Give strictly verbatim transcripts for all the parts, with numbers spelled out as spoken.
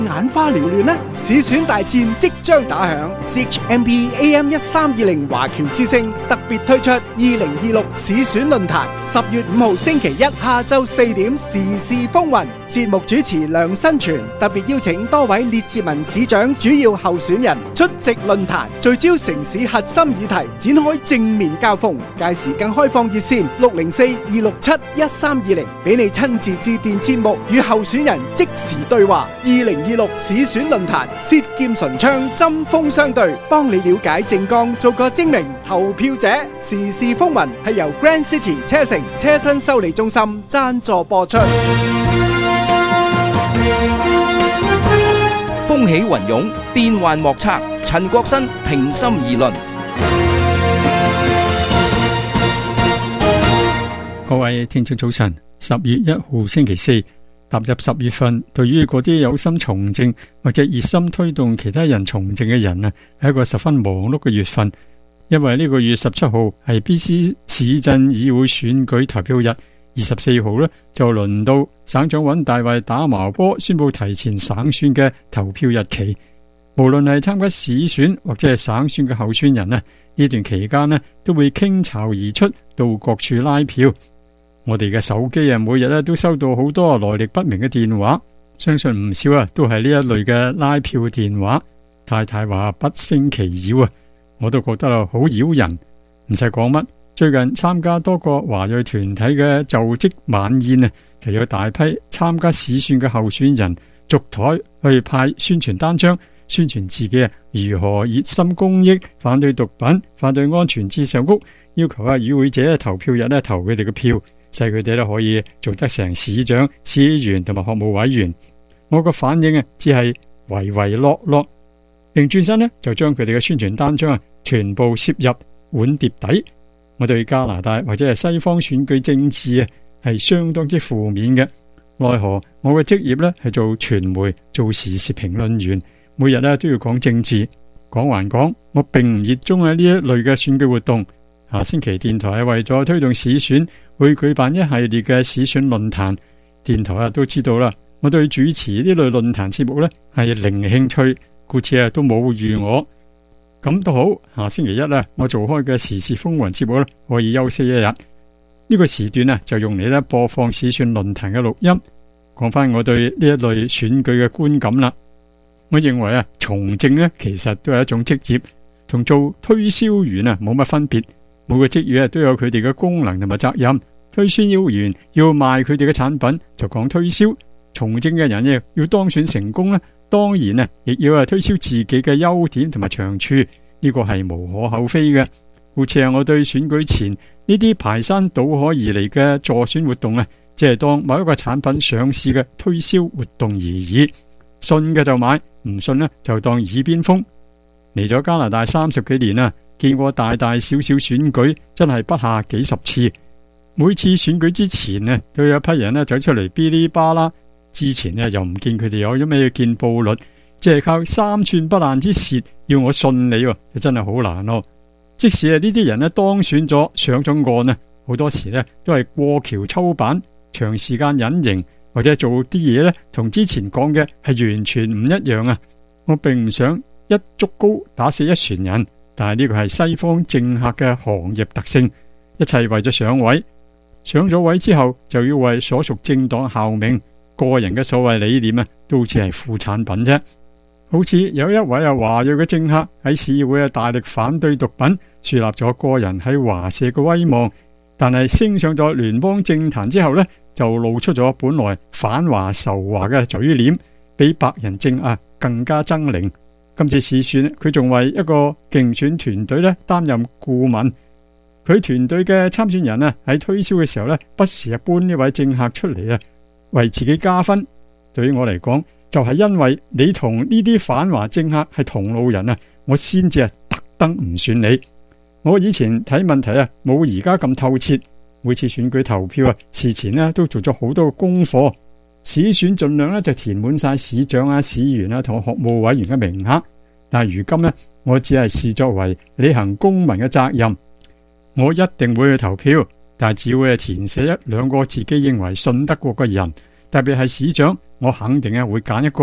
眼花繚亂呢？市選大戰即將打響 ，C H M P A M 一三二零華僑之聲特別推出二零二六市選論壇，十月五號星期一下晝四點時事風雲，節目主持梁新全特別邀請多位列治文市長主要候選人出席論壇，聚焦城市核心議題，展開正面交鋒。屆時更開放熱線六零四二六七一三二零，俾你親自致電節目與候選人即時對話。二零二六市選論壇，舌劍唇槍，針鋒相對，幫你了解政綱，做個精明投票者。時事風雲係由 Grand City 車城車身修理中心贊助播出。 風起雲湧，變幻莫測。陳國新平心而論。 各位聽眾早晨，十月一號星期四。踏入十月份，對於嗰啲有心從政或者熱心推動其他人從政嘅人啊，係一個十分忙碌嘅月份。因為呢個月十七號係 B C 市鎮議會選舉投票日，二十四號呢就輪到省長尹大衛打矛波，宣布提前省選嘅投票日期。無論係參加市選或者係省選嘅候選人呢，呢段期間呢都會傾巢而出，到各處拉票。我哋嘅手機啊，每日咧都收到好多來歷不明嘅電話，相信唔少啊都係呢一類嘅拉票電話。太太話不勝其擾啊，我都覺得啊好擾人。唔使講乜，最近參加多個華裔團體嘅就職晚宴啊，就有大批參加市選嘅候選人逐台去派宣傳單張，宣傳自己啊如何熱心公益，反對毒品，反對安全至上屋，要求啊與會者投票日咧投佢哋嘅票，使佢哋咧可以做得成市長、市議員同埋學務委員。我個反應啊，只係唯唯諾諾，擰轉身呢就將佢哋嘅宣傳單張啊全部攝入碗碟底。我對加拿大或者係西方選舉政治啊係相當之負面嘅。奈何我嘅職業呢係做傳媒、做時事評論員，每日呢都要講政治，講還講，我並唔熱衷喺呢一類嘅選舉活動。下星期電台係為咗推動市選，會舉辦一系列嘅市選論壇。電台啊都知道啦，我對主持呢類論壇節目呢係零興趣，故此啊都冇預我。咁都好，下星期一呢，我做開嘅時事風雲節目呢可以休息一日。呢、這個時段呢，就用嚟呢播放市選論壇嘅錄音，講翻我對呢一類選舉嘅觀感啦。我認為啊，從政呢其實都係一種職業，同做推銷員啊冇乜分別。每個職業都有佢哋嘅功能同埋責任。推銷員要賣佢哋嘅產品就講推銷，從政嘅人呢要當選成功呢，當然啊亦要係推銷自己嘅優點同埋長處，呢個係無可厚非嘅。故此係我對選舉前呢啲排山倒海而嚟嘅助選活動啊，只係當某一個產品上市嘅推銷活動而已。信嘅就買，唔信呢就當耳邊風。嚟咗加拿大三十幾年啦，見過大大小小選舉，真係不下幾十次。每次選舉之前呢，都有一批人呢走出嚟嗶哩吧啦。之前呢又唔見佢哋有咗咩見報率，即係靠三寸不爛之舌要我信你，真係好難咯。即使係呢啲人呢當選咗上咗岸呢，好多時呢都係過橋抽板，長時間隱形或者做啲嘢呢同之前講嘅係完全唔一樣啊。我並唔想一竹篙打死一船人，但係呢個係西方政客嘅行業特性，一切為咗上位。上咗位之後就要為所屬政黨效命，個人嘅所謂理念啊，都好似係副產品啫。好似有一位啊華裔嘅政客喺市議會啊大力反對毒品，樹立咗個人喺華社嘅威望，但係升上咗聯邦政壇之後呢，就露出咗本來反華仇華嘅嘴臉，比白人政客更加猙獰。今次市選，佢仲為一個競選團隊咧擔任顧問。佢團隊嘅參選人啊喺推銷嘅時候咧，不時啊搬呢位政客出嚟啊，為自己加分。對於我嚟講，就係因為你同呢啲反華政客係同路人啊，我先至係特登唔選你。我以前睇問題啊，冇而家咁透徹。每次選舉投票啊，事前咧都做咗好多功課。市選盡量咧就填滿晒市長啊、市議員啊同學務委員嘅名額。但係如今呢，我只係視作為履行公民嘅責任。我一定會去投票，但係只會係填寫一兩個自己認為信得過嘅人，特別係市長，我肯定係會揀一個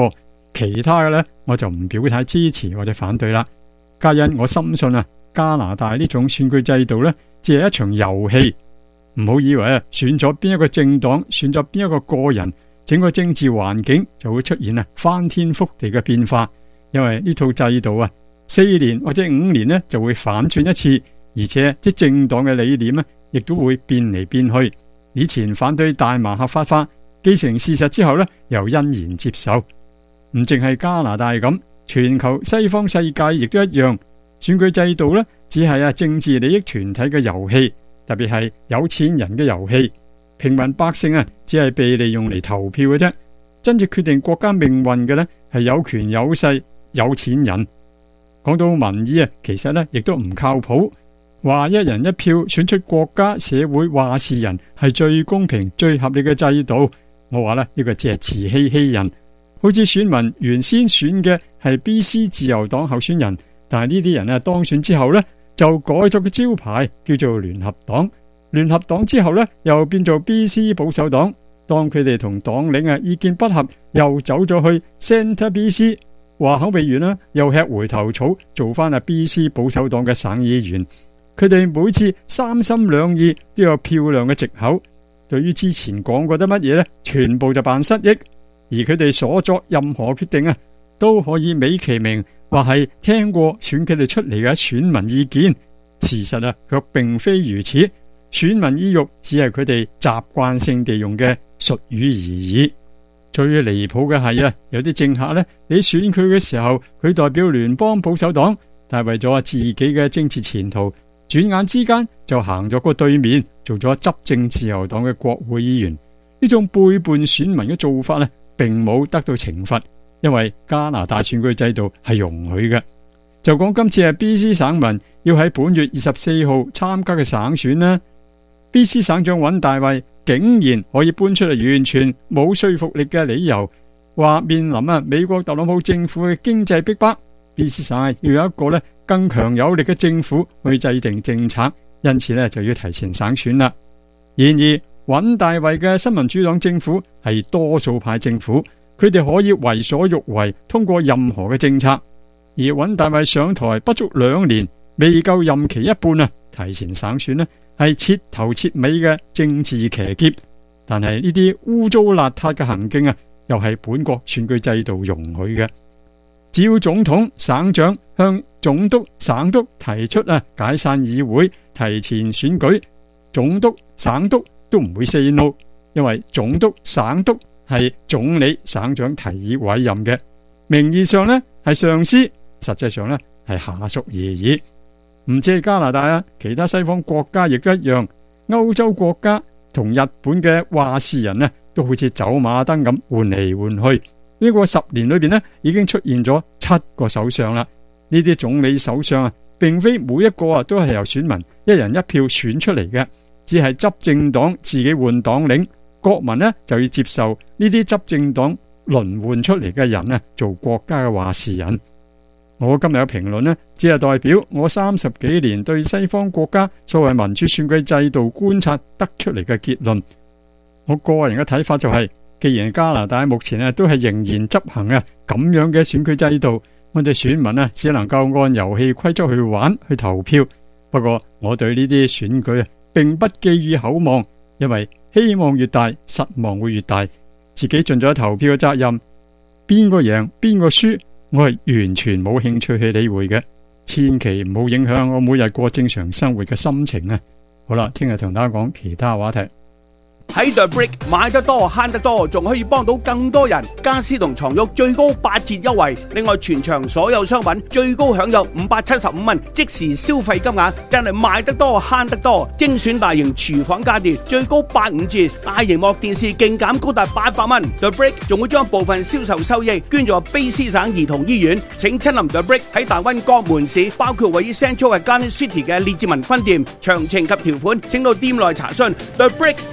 其他嘅呢，我就唔表態支持或者反對啦。皆因我深信啊，加拿大呢種選舉制度呢，只係一場遊戲。唔好以為啊，選咗邊一個政黨，選咗邊一個個人，整個政治環境就會出現啊翻天覆地嘅變化。因為呢套制度啊，四年或者五年呢就會反轉一次，而且啲政黨嘅理念呢，亦都會變嚟變去。以前反對大麻合法化，既成事實之後呢，又欣然接受。唔淨係加拿大咁，全球西方世界亦都一樣。選舉制度呢，只係啊政治利益團體嘅遊戲，特別係有錢人嘅遊戲。平民百姓啊，只係被利用嚟投票嘅啫。真正決定國家命運嘅呢，係有權有勢有錢人。講到民意啊，其實呢亦都唔靠譜。話一人一票選出國家社會話事人係最公平最合理嘅制度，我話呢，呢個只係自欺欺人。好似選民原先選嘅係 B C 自由黨候選人，但係呢啲人啊當選之後呢，就改咗個招牌叫做聯合黨。聯合黨之後呢，又變做 B C 保守黨。當佢哋同黨領啊意見不合，又走咗去 Centre B C。話口未完啦，又吃回頭草，做翻啊 B C 保守黨嘅省議員。佢哋每次三心兩意，都有漂亮嘅藉口。對於之前講過得乜嘢呢，全部就扮失憶。而佢哋所作任何決定啊，都可以美其名話係聽過選佢哋出嚟嘅選民意見。事實啊，卻並非如此。選民意欲只係佢哋習慣性地用嘅術語而已。最離譜嘅係啊，有啲政客呢，你選佢嘅時候，佢代表聯邦保守黨，但係為咗自己嘅政治前途，轉眼之間就行咗個對面，做咗執政自由黨嘅國會議員。呢種背叛選民嘅做法呢，並冇得到懲罰，因為加拿大選舉制度係容許嘅。就講今次係 B C 省民要喺本月二十四號參加嘅省選啦。B C 省長尹大衛竟然可以搬出嚟完全冇說服力嘅理由，話面臨啊美國特朗普政府嘅經濟逼迫， B C 省要有一個咧更強有力嘅政府去制定政策，因此咧就要提前省選啦。然而尹大衛嘅新民主黨政府係多數派政府，佢哋可以為所欲為，通過任何嘅政策。而尹大衛上台不足兩年，未夠任期一半啊，提前省選呢係徹頭徹尾嘅政治騎劫。但係呢啲污糟邋遢嘅行徑啊，又係本國選舉制度容許嘅。只要總統、省長向總督、省督提出啊解散議會、提前選舉，總督、省督都唔會 say no， 因為總督、省督係總理、省長提議委任嘅，名義上呢係上司，實際上呢係下屬而已。唔止係加拿大啊，其他西方國家亦都一樣。歐洲國家同日本嘅話事人呢，都好似走馬燈咁換嚟換去。呢個十年裏邊呢，已經出現咗七個首相啦。呢啲總理首相啊，並非每一個啊都係由選民一人一票選出嚟嘅，只係執政黨自己換黨領，國民呢就要接受呢啲執政黨輪換出嚟嘅人呢做國家嘅話事人。我今日嘅評論呢，只係代表我三十幾年對西方國家所謂民主選舉制度觀察得出嚟嘅結論。我個人嘅睇法就係、是，既然加拿大目前啊都係仍然執行啊咁樣嘅選舉制度，我哋選民啊只能夠按遊戲規則去玩去投票。不過我對呢啲選舉啊並不寄予厚望，因為希望越大，失望會越大。自己盡咗投票嘅責任，邊個贏邊個輸，我係完全冇興趣去理會嘅，千祈唔好影響我每日過正常生活嘅心情啊！好啦，聽日同大家講其他話題。 喺 The Brick 買得多慳得多，仲可以幫到更多人。家私同床褥最高八折優惠，另外全場所有商品最高享有五百七十五蚊即時消費金額，真係買得多慳得多。精選大型廚房家電最高八五折，大螢幕電視勁減高達八百蚊。The Brick 仲會將部分銷售收益捐助 B C 省兒童醫院。請親臨 The Brick 喺大溫各門市，包括位於 Central Garden City 嘅列治文分店。詳情及條款請到店內查詢。The Brick 讓你慳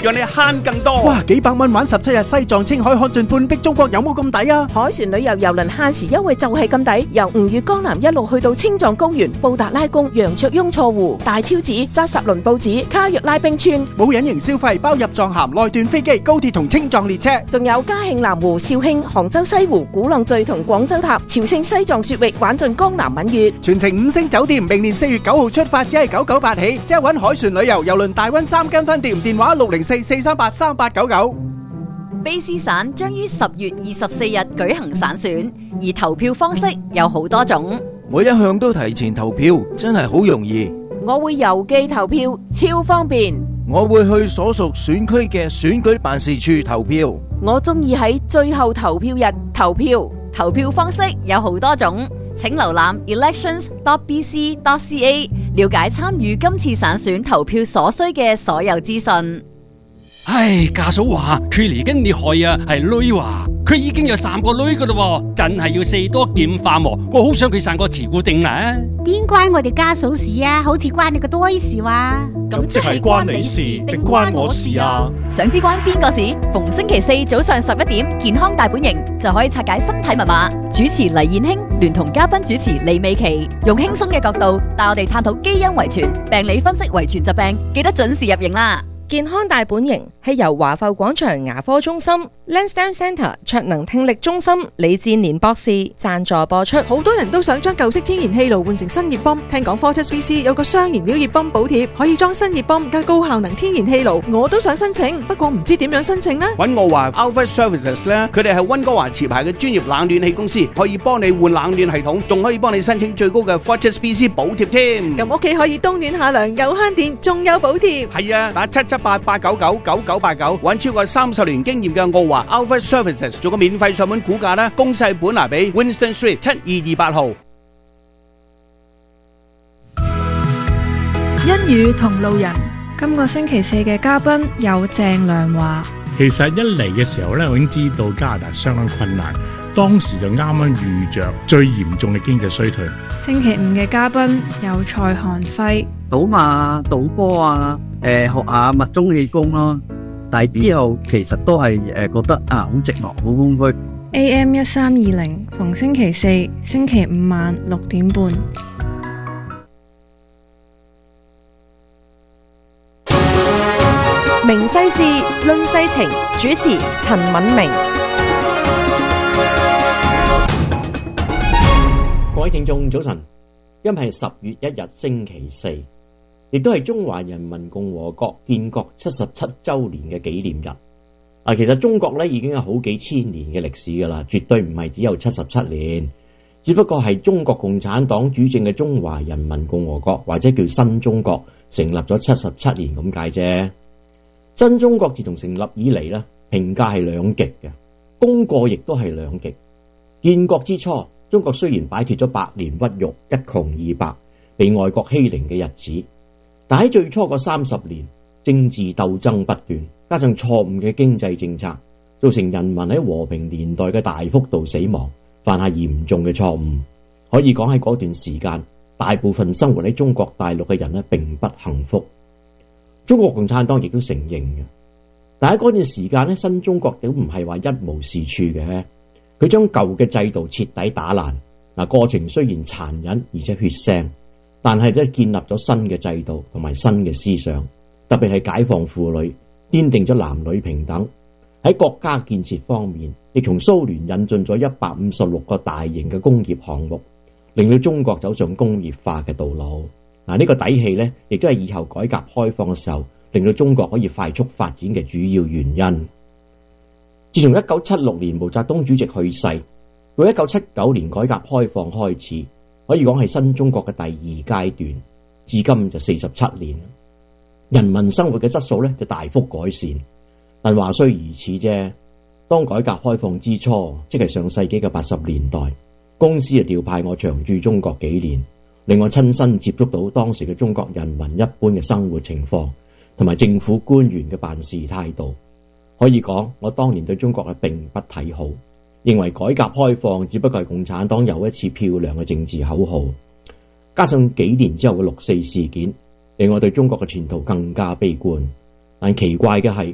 慳更多。 哇，幾百蚊玩十七日西藏青海看盡半壁中國，有冇咁抵啊？ 海船旅遊郵輪限時優惠就係咁抵，由吳越江南一路去到青藏高原、布達拉宮、羊卓雍措湖、大昭寺、扎什倫布寺、卡若拉冰川， 冇隱形消費，包入藏函、內段飛機、高鐵同青藏列車， 仲有嘉慶南湖、肇慶、杭州西湖、鼓浪嶼同廣州塔、朝聖西藏雪域，玩盡江南閩粵， 全程五星酒店。明年四月九號出發，只係九九八起，即係搵海船旅遊郵輪大溫三間分店，電話六零四四三八三八九九。 卑詩省將於十月二十四日舉行省選，而投票方式有好多種。 我一向都提前投票，真係好容易。 我會郵寄投票，超方便。 我會去所屬選區嘅選舉辦事處投票。 我中意喺最後投票日投票。 投票方式有好多種，請瀏覽 elections dot b c dot c a 了解參與今次省選投票所需嘅所有資訊。 唉，家嫂話佢嚟緊你害啊，係女話佢已經有三個女噶啦，真係要四多劍化喎。我好想佢生個慈姑定啦。 邊關我哋家嫂事啊？好似關你個多事話。 咁即係關你事定關我事啊？ 想知關邊個事？逢星期四早上十一點，健康大本營就可以拆解身體密碼。主持黎燕卿聯同嘉賓主持李美琪，用輕鬆嘅角度帶我哋探討基因遺傳、病理分析遺傳疾病，記得準時入營啦！ 健康大本營係由華埠廣場牙科中心、Lansdowne Centre 卓能聽力中心李志年博士贊助播出。 好多人都想將舊式天然氣爐換成新熱泵，聽講 Fortis V C 有個雙燃料熱泵補貼，可以裝新熱泵加高效能天然氣爐。我都想申請，不過唔知點樣申請呢？ 揾我話 Alpha Services 咧，佢哋係溫哥華持牌嘅專業冷暖氣公司，可以幫你換冷暖系統，仲可以幫你申請最高嘅 Fortis V C 補貼添。 咁屋企可以冬暖夏涼，又慳電，仲有補貼。 係啊，打七七八八九九九九八九，揾超過三十年經驗嘅澳華 Alpha Services 做個免費上門估價啦，公細本拿俾 Winston Street 七二二八號。 欣宇同路人，今個星期四嘅嘉賓有鄭良華。 其實一嚟嘅時候咧，我已經知道加拿大相當困難，當時就啱啱遇着最嚴重嘅經濟衰退。 星期五嘅嘉賓有蔡漢輝。 賭馬、賭波啊，誒、呃、學下密宗氣功咯。但係之後其實都係誒覺得啊好寂寞，好空虛。 A M 一三二零逢星期四、星期五晚六點半。 明世事，論世情，主持陳敏明。 各位聽眾早晨，今日係十月一日星期四，亦都係中華人民共和國建國七十七周年嘅紀念日。啊，其實中國咧已經有好幾千年嘅歷史噶啦，絕對唔係只有七十七年，只不過係中國共產黨主政嘅中華人民共和國，或者叫新中國，成立咗七十七年咁解啫。新中國自從成立以嚟咧，評價係兩極嘅，功過亦都係兩極。建國之初，中國雖然擺脫咗百年屈辱、一窮二白、被外國欺凌嘅日子，但喺最初嗰三十年，政治鬥爭不斷，加上錯誤嘅經濟政策，造成人民喺和平年代嘅大幅度死亡，犯下嚴重嘅錯誤。可以講喺嗰段時間，大部分生活喺中國大陸嘅人咧，並不幸福。中國共產黨亦都承認嘅，但喺嗰段時間咧，新中國都唔係話一無是處嘅，佢將舊嘅制度徹底打爛。嗱，過程雖然殘忍而且血腥，但係都建立咗新嘅制度同埋新嘅思想，特別係解放婦女，奠定咗男女平等。喺國家建設方面，亦從蘇聯引進咗一百五十六個大型嘅工業項目，令到中國走上工業化嘅道路。嗱，呢個底氣呢，亦都係以後改革開放嘅時候，令到中國可以快速發展嘅主要原因。自從一九七六年毛澤東主席去世，到一九七九年改革開放開始，可以講係新中國嘅第二階段，至今就四十七年。人民生活嘅質素呢，就大幅改善。但話雖如此啫，當改革開放之初，即係上世紀嘅八十年代，公司就調派我長駐中國幾年，令我親身接觸到當時嘅中國人民一般嘅生活情況，同埋政府官員嘅辦事態度。可以講，我當年對中國係並不睇好，認為改革開放只不過係共產黨又一次漂亮嘅政治口號。加上幾年之後嘅六四事件，令我對中國嘅前途更加悲觀。但奇怪嘅係，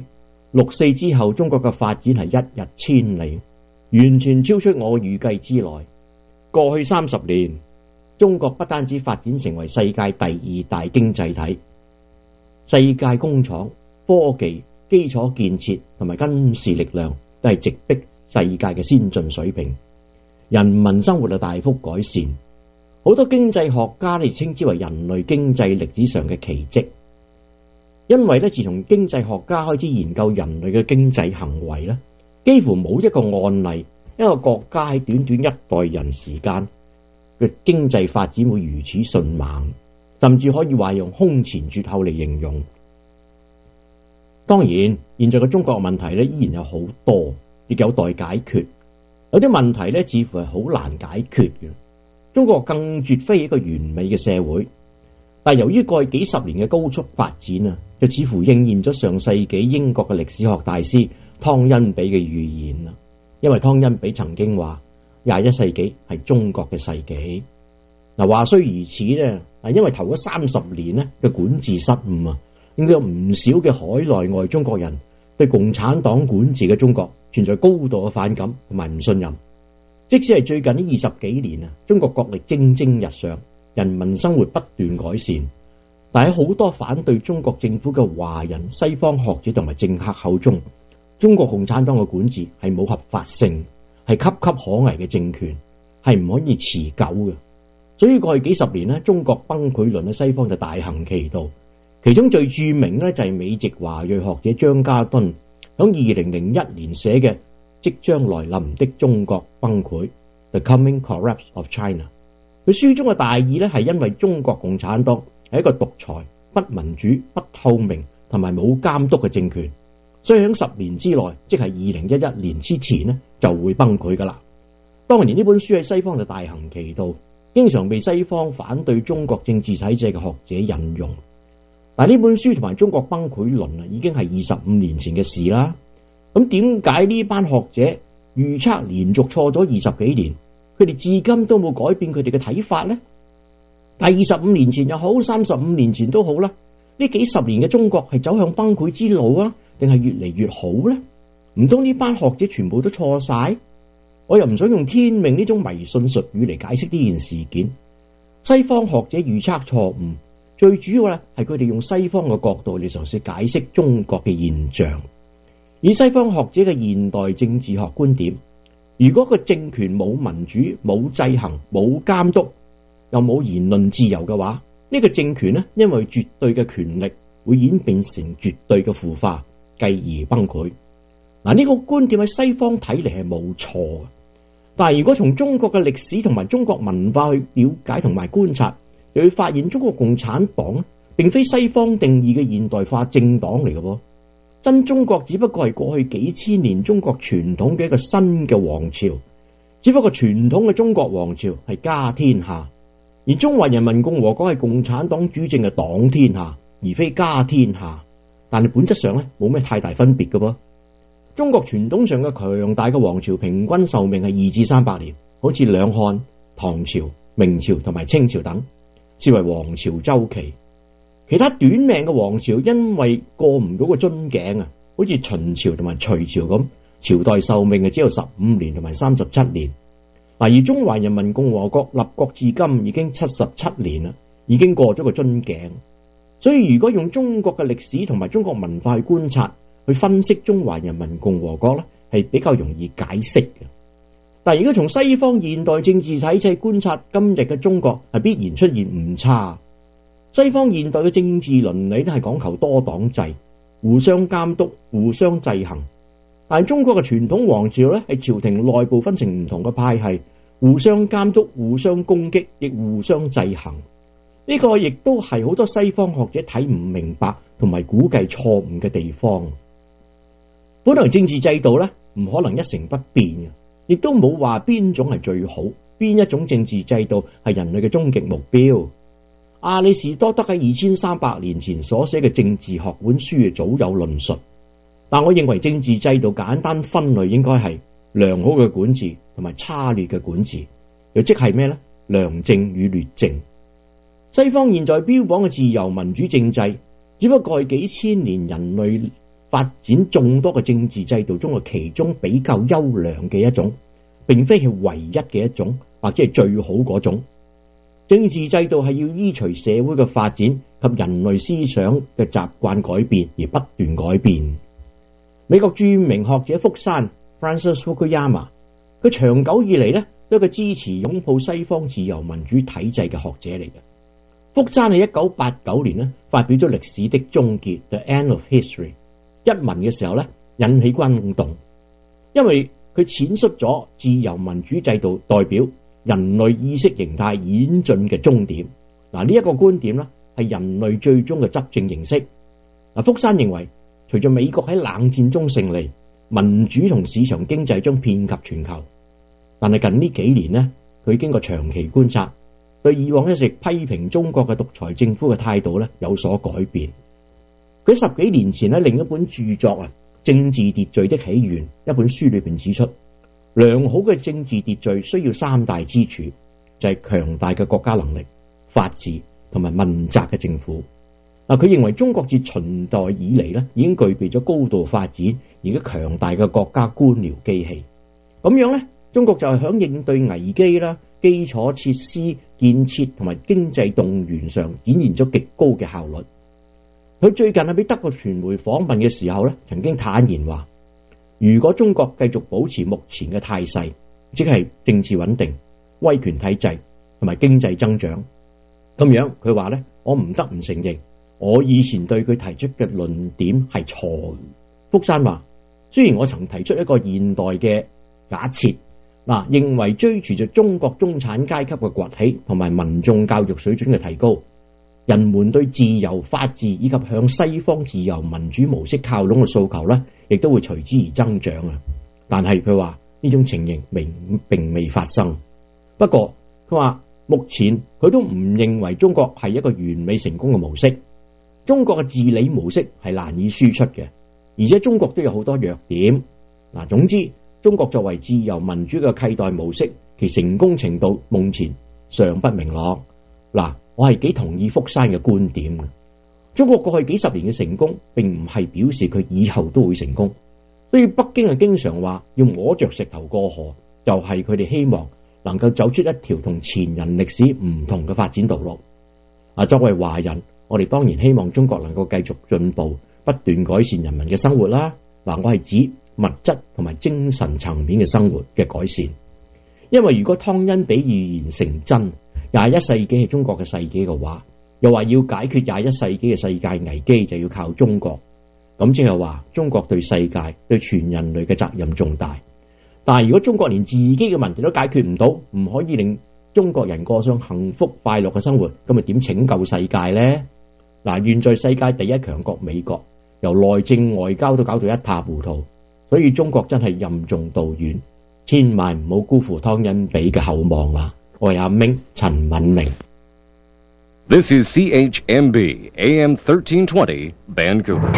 六四之後，中國嘅發展係一日千里，完全超出我預計之內。過去三十年，中國不單止發展成為世界第二大經濟體，世界工廠、科技、基礎建設同埋軍事力量都係直逼世界嘅先進水平，人民生活就大幅改善。好多經濟學家咧稱之為人類經濟歷史上嘅奇蹟，因為咧自從經濟學家開始研究人類嘅經濟行為咧，幾乎冇一個案例，一個國家喺短短一代人時間嘅經濟發展會如此迅猛，甚至可以話用空前絕後嚟形容。當然，現在嘅中國問題咧依然有好多，亦有待解決。有啲問題咧似乎係好難解決嘅。中國更絕非一個完美嘅社會，但由於過去幾十年嘅高速發展啊，就似乎應驗咗上世紀英國嘅歷史學大師湯恩比嘅預言啦。因為湯恩比曾經話廿一世紀係中國嘅世紀。嗱，話雖如此咧，但因為頭嗰三十年咧嘅管治失誤啊，令到有唔少嘅海內外中國人對共產黨管治嘅中國存在高度嘅反感同埋唔信任。即使係最近呢二十幾年啊，中國國力蒸蒸日上，人民生活不斷改善，但喺好多反對中國政府嘅華人、西方學者同埋政客口中，中國共產黨嘅管治係冇合法性，係岌岌可危嘅政權，係唔可以持久嘅。所以過去幾十年咧，中國崩潰論喺西方就大行其道，其中最著名咧就係美籍華裔學者張家敦響二零零一年寫嘅即將來臨的中國崩潰 The Coming Collapse of China。 佢書中嘅大意咧係因為中國共產黨係一個獨裁、不民主、不透明同埋冇監督嘅政權，所以喺十年之內，即係二零一一年之前呢就會崩潰噶啦。當年呢本書喺西方就大行其道，經常被西方反對中國政治體制嘅學者引用。但呢本書同埋中國崩潰論啊，已經係二十五年前嘅事啦。咁點解呢班學者預測連續錯咗二十幾年，佢哋至今都冇改變佢哋嘅睇法呢？但二十五年前又好，三十五年前都好啦，呢幾十年嘅中國係走向崩潰之路啊，定係越嚟越好呢？唔通呢班學者全部都錯晒？我又唔想用天命呢種迷信術語嚟解釋呢件事件。西方學者預測錯誤，最主要咧係佢哋用西方嘅角度嚟嘗試解釋中國嘅現象。以西方學者嘅現代政治學觀點，如果個政權冇民主、冇制衡、冇監督，又冇言論自由嘅話，呢個政權呢，因為絕對嘅權力會演變成絕對嘅腐化，繼而崩潰。嗱，呢個觀點喺西方睇嚟係冇錯嘅，但係如果從中國嘅歷史同埋中國文化去了解同埋觀察，就會發現中國共產黨並非西方定義嘅現代化政黨嚟嘅喎。真中國只不過係過去幾千年中國傳統嘅一個新嘅王朝，只不過傳統嘅中國王朝係家天下，而中華人民共和國係共產黨主政嘅黨天下，而非家天下。但係本質上咧冇咩太大分別嘅噃。中國傳統上嘅強大嘅王朝平均壽命係二至三百年，好似兩漢、唐朝、明朝同埋清朝等，視為王朝周期。其他短命嘅王朝因為過唔到個樽頸啊，好似秦朝同埋隋朝咁，朝代壽命係只有十五年同埋三十七年。嗱，而中華人民共和國立國至今已經七十七年啦，已經過咗個樽頸。所以如果用中國嘅歷史同埋中國文化去觀察，去分析中華人民共和國咧，係比較容易解釋嘅。但係如果從西方現代政治體制觀察今日嘅中國，係必然出現誤差。西方現代嘅政治倫理都係講求多黨制，互相監督、互相制衡。但係中國嘅傳統王朝咧，係朝廷內部分成唔同嘅派系，互相監督、互相攻擊，亦互相制衡。呢個亦都係好多西方學者睇唔明白同埋估計錯誤嘅地方。本來政治制度咧唔可能一成不變嘅，亦都冇話邊種係最好，邊一種政治制度係人類嘅終極目標。亞里士多德喺二千三百年前所寫嘅政治學本書早有論述，但我認為政治制度簡單分類應該係良好嘅管治同埋差劣嘅管治，又即係咩呢？良政與劣政。西方現在標榜嘅自由民主政制，只不過係幾千年人類發展眾多嘅政治制度中嘅其中比較優良嘅一種，並非係唯一嘅一種，或者係最好嗰種。政治制度係要依隨社會嘅發展及人類思想嘅習慣改變而不斷改變。美國著名學者福山 Francis Fukuyama， 佢長久以嚟呢都係個支持擁抱西方自由民主體制嘅學者嚟嘅。福山喺一九八九年呢發表咗《歷史的終結》The End of History 一文嘅時候呢，引起轟動，因為佢闡述咗自由民主制度代表人類意識形態演進嘅終點。嗱，呢一個觀點呢係人類最終嘅執政形式。嗱，福山認為，隨着美國喺冷戰中勝利，民主同市場經濟將遍及全球。但係近呢幾年呢，佢經過長期觀察，對以往一直批評中國嘅獨裁政府嘅態度呢有所改變。佢十幾年前喺另一本著作啊《政治秩序的起源》一本書裏邊指出，良好嘅政治秩序需要三大支柱，就係強大嘅國家能力、法治同埋問責嘅政府。嗱，佢認為中國自秦代以嚟咧，已經具備咗高度發展而家強大嘅國家官僚機器。咁樣咧，中國就係響應對危機啦、基礎設施建設同埋經濟動員上，展現咗極高嘅效率。佢最近喺俾德國傳媒訪問嘅時候咧，曾經坦言話，如果中國繼續保持目前嘅態勢，即係政治穩定、威權體制同埋經濟增長，咁樣佢話咧，我唔得唔承認，我以前對佢提出嘅論點係錯嘅。福山話，雖然我曾提出一個現代嘅假設，嗱，認為追隨着中國中產階級嘅崛起同埋民眾教育水準嘅提高，人們對自由、法治以及向西方自由民主模式靠攏嘅訴求呢，亦都會隨之而增長啊！但係佢話呢種情形並並未發生。不過佢話目前佢都唔認為中國係一個完美成功嘅模式。中國嘅治理模式係難以輸出嘅，而且中國都有好多弱點。嗱，總之中國作為自由民主嘅替代模式，其成功程度目前尚不明朗。嗱，我係幾同意福山嘅觀點嘅。中國過去幾十年嘅成功，並唔係表示佢以後都會成功。所以北京係經常話要摸着石頭過河，就係佢哋希望能夠走出一條同前人歷史唔同嘅發展道路。啊，作為華人，我哋當然希望中國能夠繼續進步，不斷改善人民嘅生活啦。嗱，我係指物質同埋精神層面嘅生活嘅改善。因為如果湯恩比預言成真，廿一世紀係中國嘅世紀嘅話，又話要解決廿一世紀嘅世界危機就要靠中國，咁即係話中國對世界、對全人類嘅責任重大。但係如果中國連自己嘅問題都解決唔到，唔可以令中國人過上幸福快樂嘅生活，咁咪點拯救世界呢？嗱，現在世界第一強國美國由內政外交都搞到一塌糊塗，所以中國真係任重道遠，千萬唔好辜負湯恩比嘅厚望啊！我係阿明陳敏明。 This is C H M B A M thirteen twenty Vancouver。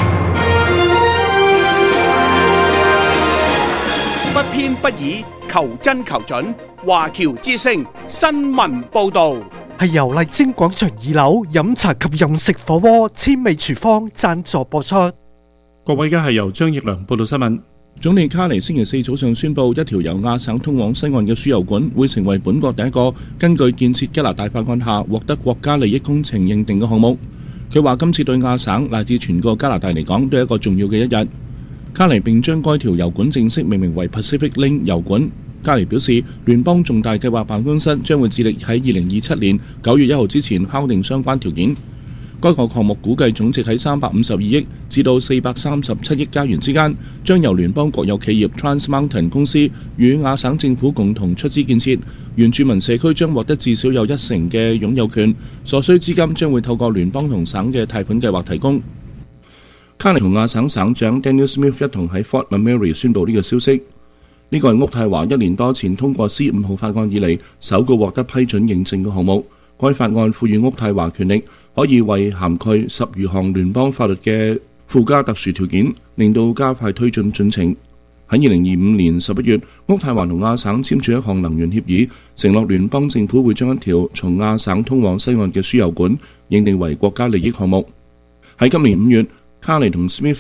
不偏不倚，求真求準。華僑之聲新聞報導， 係由麗晶廣場二樓飲茶及飲食火鍋千味廚房贊助播出。 各位，而家係由張奕良報道新聞。總理卡尼星期四早上宣布，一條由亞省通往西岸嘅輸油管會成為本國第一個根據建設加拿大法案下獲得國家利益工程認定嘅項目。佢話今次對亞省乃至全個加拿大嚟講都係一個重要嘅一日。卡尼並將該條油管正式命名為 Pacific Link 油管。卡尼表示，聯邦重大計劃辦公室將會致力喺二零二七年九月一號之前敲定相關條件。該個項目估計總值喺三百五十二億至到四百三十七億加元之間，將由聯邦國有企業 Trans Mountain 公司與亞省政府共同出資建設。原住民社區將獲得至少有一成嘅擁有權，所需資金將會透過聯邦同省嘅貸款計劃提供。卡尼同亞省省長 Daniel Smith 一同喺 Fort McMurray 宣布呢個消息。呢個係渥太華一年多前通過 C 五號法案以嚟首個獲得批准認證嘅項目。該法案賦予渥太華權力，可以為涵蓋十餘項聯邦法律嘅附加特殊條件，令到加快推進進程。喺二零二五年十一月，渥太華同亞省簽署一項能源協議，承諾聯邦政府會將一條從亞省通往西岸嘅輸油管認定為國家利益項目。喺今年五月，卡尼同 Smith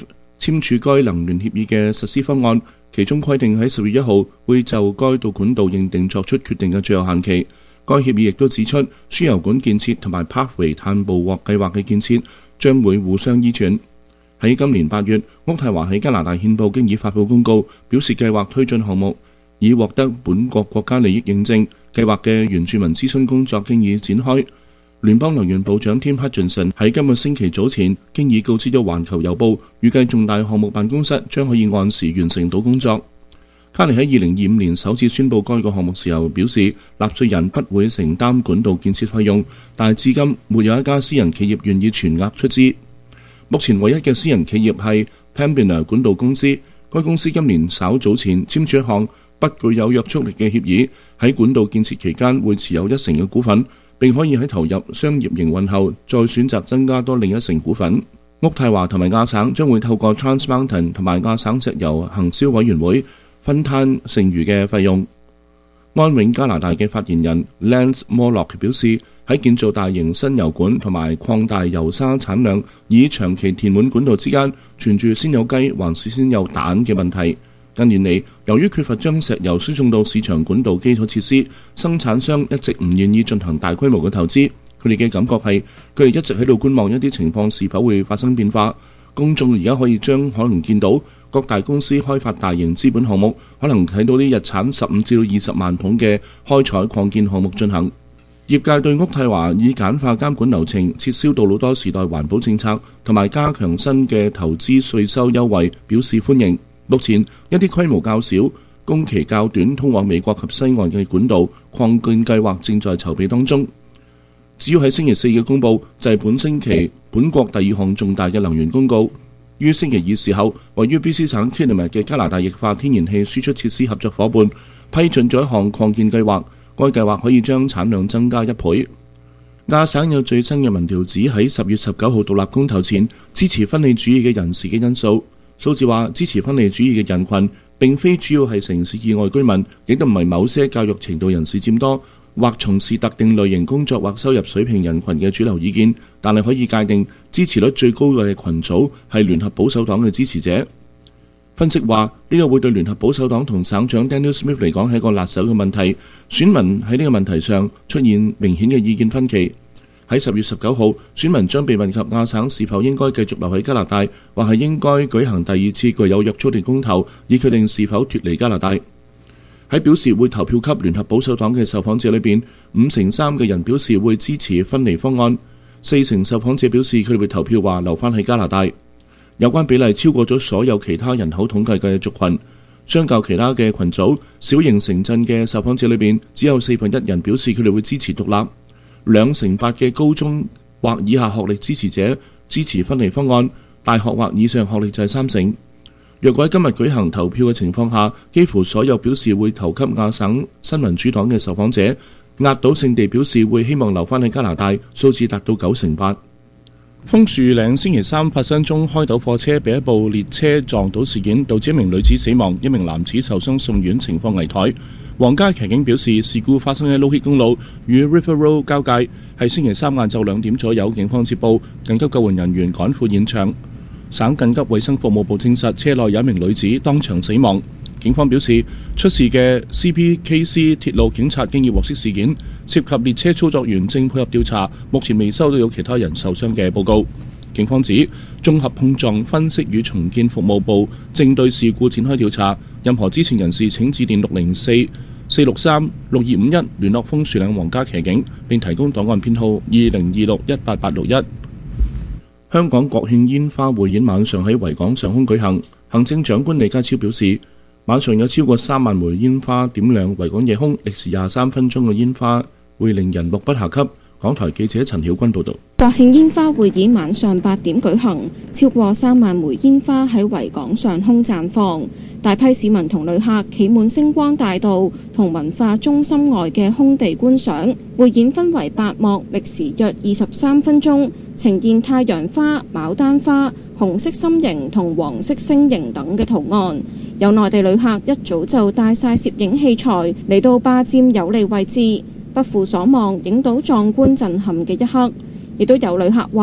簽署該能源協議嘅實施方案，其中規定喺十月一號會就該道管道認定作出決定嘅最後限期。該協議亦都指出，輸油管建設同埋 Pathway 碳捕獲計劃嘅建設將會互相依存。喺今年八月，渥太華喺加拿大憲報經已發布公告，表示計劃推進項目已獲得本國國家利益認證，計劃嘅原住民諮詢工作經已展開。聯邦能源部長 Tim Hutchinson 喺今個星期早前經已告知咗環球郵報，預計重大項目辦公室將可以按時完成到工作。卡尼喺二零二五年首次宣布該個項目時候表示，納稅人不會承擔管道建設費用，但係至今沒有一家私人企業願意全額出資。目前唯一嘅私人企業係 Pembina 管道公司，該公司今年稍早前簽署一項不具有約束力嘅協議，喺管道建設期間會持有一成嘅股份，並可以喺投入商業營運後再選擇增加多另一成股份。渥太華同埋亞省將會透過 Trans Mountain 同埋亞省石油行銷委員會分攤剩餘嘅費用。安永加拿大嘅發言人 Lance Morlock 表示，喺建造大型新油管同埋擴大油砂產量以長期填滿管道之間存住先有雞還是先有蛋嘅問題。近年嚟，由於缺乏將石油輸送到市場管道基礎設施，生產商一直唔願意進行大規模嘅投資。佢哋嘅感覺係，佢哋一直喺度觀望一啲情況是否會發生變化。公眾而家可以將可能見到各大公司開發大型資本項目，可能睇到啲日產十五至到二十萬桶嘅開採擴建項目進行。業界對渥太華以簡化監管流程、撤銷杜魯多時代環保政策同埋加強新嘅投資稅收優惠表示歡迎。目前一啲規模較小、工期較短通往美國及西岸嘅管道擴建計劃正在籌備當中。只要喺星期四嘅公佈，就係本星期本國第二項重大嘅能源公告。於星期二時候，位於 B C 省 Kitimat 嘅加拿大液化天然氣輸出設施合作伙伴批准咗一項擴建計劃，該計劃可以將產量增加一倍。亞省有最新嘅民調指喺十月十九號獨立公投前支持分離主義嘅人士嘅因素。數字話，支持分離主義嘅人群並非主要係城市以外居民，亦都唔係某些教育程度人士佔多，或從事特定類型工作或收入水平人群嘅主流意見，但係可以界定支持率最高嘅群組係聯合保守黨嘅支持者。分析話，呢個會對聯合保守黨同省長 Daniel Smith 嚟講係一個辣手嘅問題，選民喺呢個問題上出現明顯嘅意見分歧。喺十月十九號，選民將被問及亞省是否應該繼續留喺加拿大，或係應該舉行第二次具有約束力公投，以決定是否脫離加拿大。喺表示會投票給聯合保守黨嘅受訪者裏邊，五成三嘅人表示會支持分離方案，四成受訪者表示佢哋會投票話留返喺加拿大。有關比例超過咗所有其他人口統計嘅族群。相較其他嘅群組，小型城鎮嘅受訪者裏邊只有四分一人表示佢哋會支持獨立。兩成八嘅高中或以下學歷支持者支持分離方案，大學或以上學歷就係三成。若果喺今日舉行投票嘅情況下，幾乎所有表示會投給亞省新民主黨嘅受訪者，壓倒性地表示會希望留返喺加拿大，數字達到九成八。楓樹嶺星期三發生宗開斗貨車被一部列車撞倒事件，導致一名女子死亡，一名男子受傷送院，情況危殆。皇家騎警表示，事故發生喺 Lougheed 公路與 River Road 交界，係星期三晏晝兩點左右，警方接報，緊急救援人員趕赴現場。省緊急衛生服務部證實，車內有一名女子當場死亡。警方表示，出事嘅 C P K C 鐵路警察經已獲悉事件，涉及列車操作員正配合調查，目前未收到有其他人受傷嘅報告。警方指，綜合碰撞分析與重建服務部正對事故展開調查，任何知情人士請致電六零四四六三六二五一聯絡楓樹嶺皇家騎警，並提供檔案編號二零二六一八八六一。香港國慶煙花匯演晚上喺維港上空舉行，行政長官李家超表示，晚上有超過三萬枚煙花點亮維港夜空，歷時廿三分鐘嘅煙花會令人目不暇給。港台記者陳曉君報導。 國慶煙花匯演晚上八點舉行，超過三萬枚煙花喺維港上空綻放，大批市民同旅客企滿星光大道同文化中心外嘅空地觀賞。匯演分為八幕，歷時約二十三分鐘，呈現太陽花、牡丹花、紅色心形同黃色星形等嘅圖案。有內地旅客一早就帶晒攝影器材嚟到霸佔有利位置，不負所望，影到壯觀震撼嘅一刻。亦都有旅客話，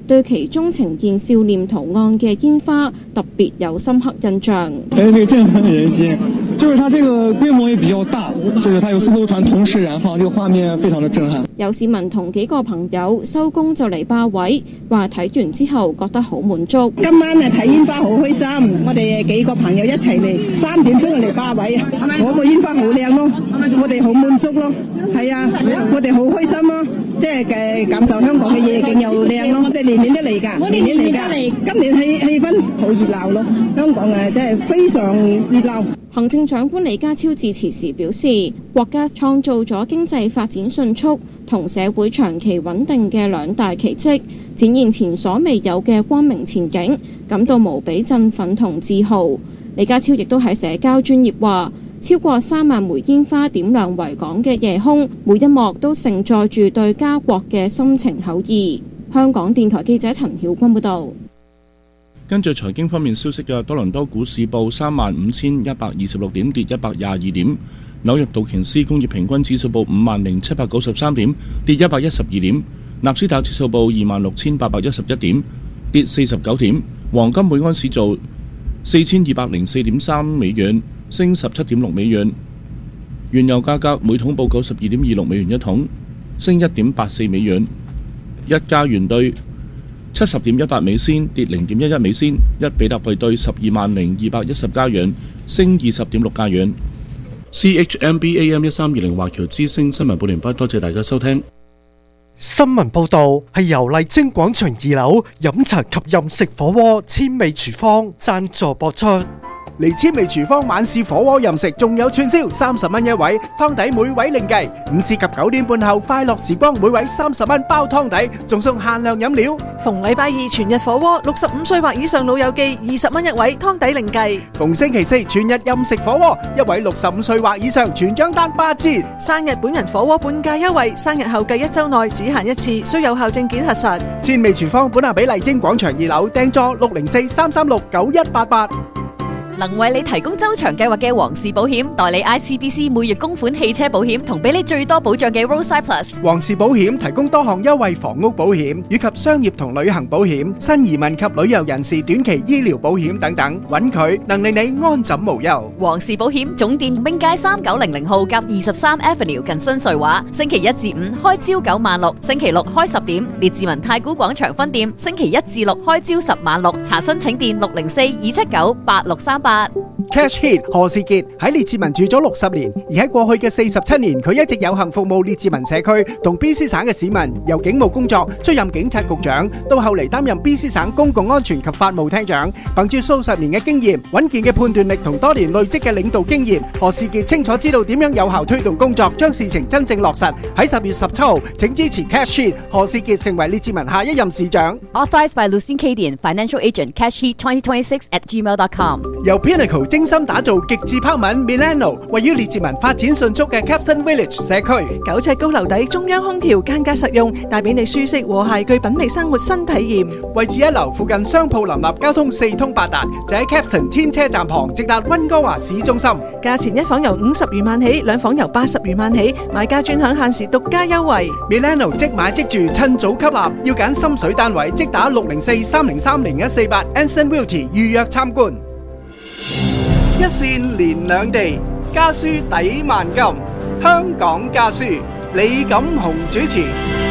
對其中呈現笑臉圖案嘅煙花特別有深刻印象。 誒，可以振奮人心，就是它這個規模也比較大，就是它有四艘船同時燃放，這個畫面非常的震撼。 有市民同幾個朋友收工就嚟霸位，話睇完之後覺得好滿足。 今晚啊睇煙花好開心，我哋幾個朋友一齊嚟，三點鐘就嚟霸位啊！嗰個煙花好靚咯，我哋好滿足咯，係啊，我哋好開心咯，即係嘅感受香港嘅夜景又靚咯，我哋年年都嚟㗎，年年嚟㗎，今年氣氣氛好熱鬧咯，香港啊真係非常熱鬧。 行政長官李家超致辭時表示，國家創造咗經濟發展迅速同社會長期穩定嘅兩大奇蹟，展現前所未有嘅光明前景，感到無比振奮同自豪。李家超亦都喺社交專頁話，超過三萬枚煙花點亮維港嘅夜空，每一幕都承載住對家國嘅深情厚意。香港電台記者陳曉君報導。 跟住財經方面消息嘅，多倫多股市報三萬五千一百二十六點，跌一百廿二點；紐約道瓊斯工業平均指數報五萬零七百九十三點，跌一百一十二點；納斯達指數報二萬六千八百一十一點，跌四十九點；黃金每安士做四千二百零四點三美元，升十七點六美元；原油價格每桶報九十二點二六美元一桶，升一點八四美元；一加元兌七十點一八美仙，跌零點一一美仙；一比特幣兌十二萬零二百一十加元，升二十點六加元。C H M B A M 一三二零華僑之聲新聞報完畢，多謝大家收聽。 新聞報導係由麗晶廣場二樓飲茶及飲食火鍋千味廚房贊助播出。 嚟千味廚房晚市火鍋飲食，仲有串燒三十蚊一位，湯底每位另計。午市及九點半後快樂時光，每位三十蚊包湯底，仲送限量飲料。 逢禮拜二全日火鍋，六十五歲或以上老友記二十蚊一位，湯底另計。 逢星期四全日任食火鍋，一位六十五歲或以上全張單八折。 生日本人火鍋半價優惠，生日後計一週內只限一次，需有效證件核實。 千味廚房本下比麗晶廣場二樓訂座六零四三三六九一八八。 能為你提供周長計劃嘅皇氏保險，代理 I C B C 每月供款汽車保險，同俾你最多保障嘅 Roadside Plus。 皇氏保險提供多項優惠房屋保險以及商業同旅行保險、新移民及旅遊人士短期醫療保險等等，揾佢能令你安枕無憂。 皇氏保險總店永街三九零零號夾二十三 Avenue 近新瑞華，星期一至五開朝九晚六，星期六開十點。列治文太古廣場分店星期一至六開朝十晚六，查詢請電六零四二七九八六三八。 Cash Hit 何士傑喺列治文住咗六十年，而喺過去嘅四十七年，佢一直有幸服務列治文社區同 B C 省嘅市民。由警務工作出任警察局長，到後嚟擔任 B C 省公共安全及法務廳長。憑住數十年嘅經驗、穩健嘅判斷力同多年累積嘅領導經驗，何士傑清楚知道點樣有效推動工作，將事情真正落實。喺十月十七號，請支持 Cash Hit 何士傑成為列治文下一任市長。 Authorized by Lucien Cadian, Financial Agent, Cash Heat twenty twenty-six at gmail dot com。 由 Pinnacle 精心打造極致拋紋 Milano， 位於列治文發展迅速嘅 Capstan Village 社區， 九尺高樓底，中央空調，間隔實用，帶俾你舒適和諧具品味生活新體驗。 位置一流，附近商鋪林立，交通四通八達，就喺 Capstan 天車站旁，直達溫哥華市中心。 價錢一房由五十餘萬起，兩房由八十餘萬起，買家專享限時獨家優惠。 Milano 即買即住，趁早吸納，要揀心水單位，即打六零四三零三零一四八 Anson Realty 預約參觀。一線連兩地，家書抵萬金。香港家書，李錦雄主持。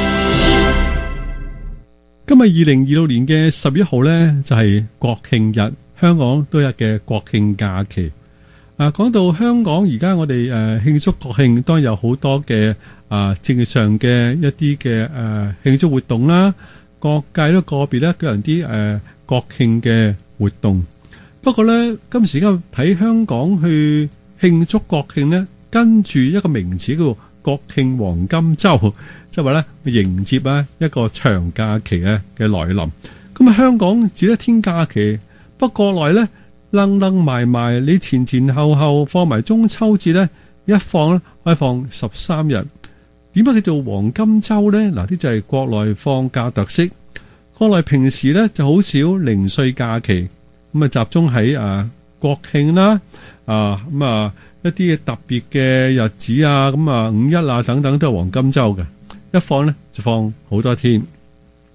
今日二零二六年嘅十一號呢，就係國慶日，香港多日嘅國慶假期。啊，講到香港而家我哋誒慶祝國慶，當然有好多嘅啊政治上嘅一啲嘅誒慶祝活動啦，各界都個別咧舉行啲誒國慶嘅活動。不過呢，今時今日睇香港去慶祝國慶呢，跟住一個名詞叫做國慶黃金週，即係話呢迎接啊一個長假期嘅嘅來臨。咁啊，香港只一天假期，不過國內呢愣愣埋埋，你前前後後放埋中秋節呢，一放呢可以放十三日。點解叫做黃金週呢？嗱，呢就係國內放假特色。國內平時呢就好少零碎假期。咁啊，集中喺啊國慶啦，啊咁啊一啲特別嘅日子啊，咁啊五一啊等等都係黃金週嘅，一放呢就放好多天。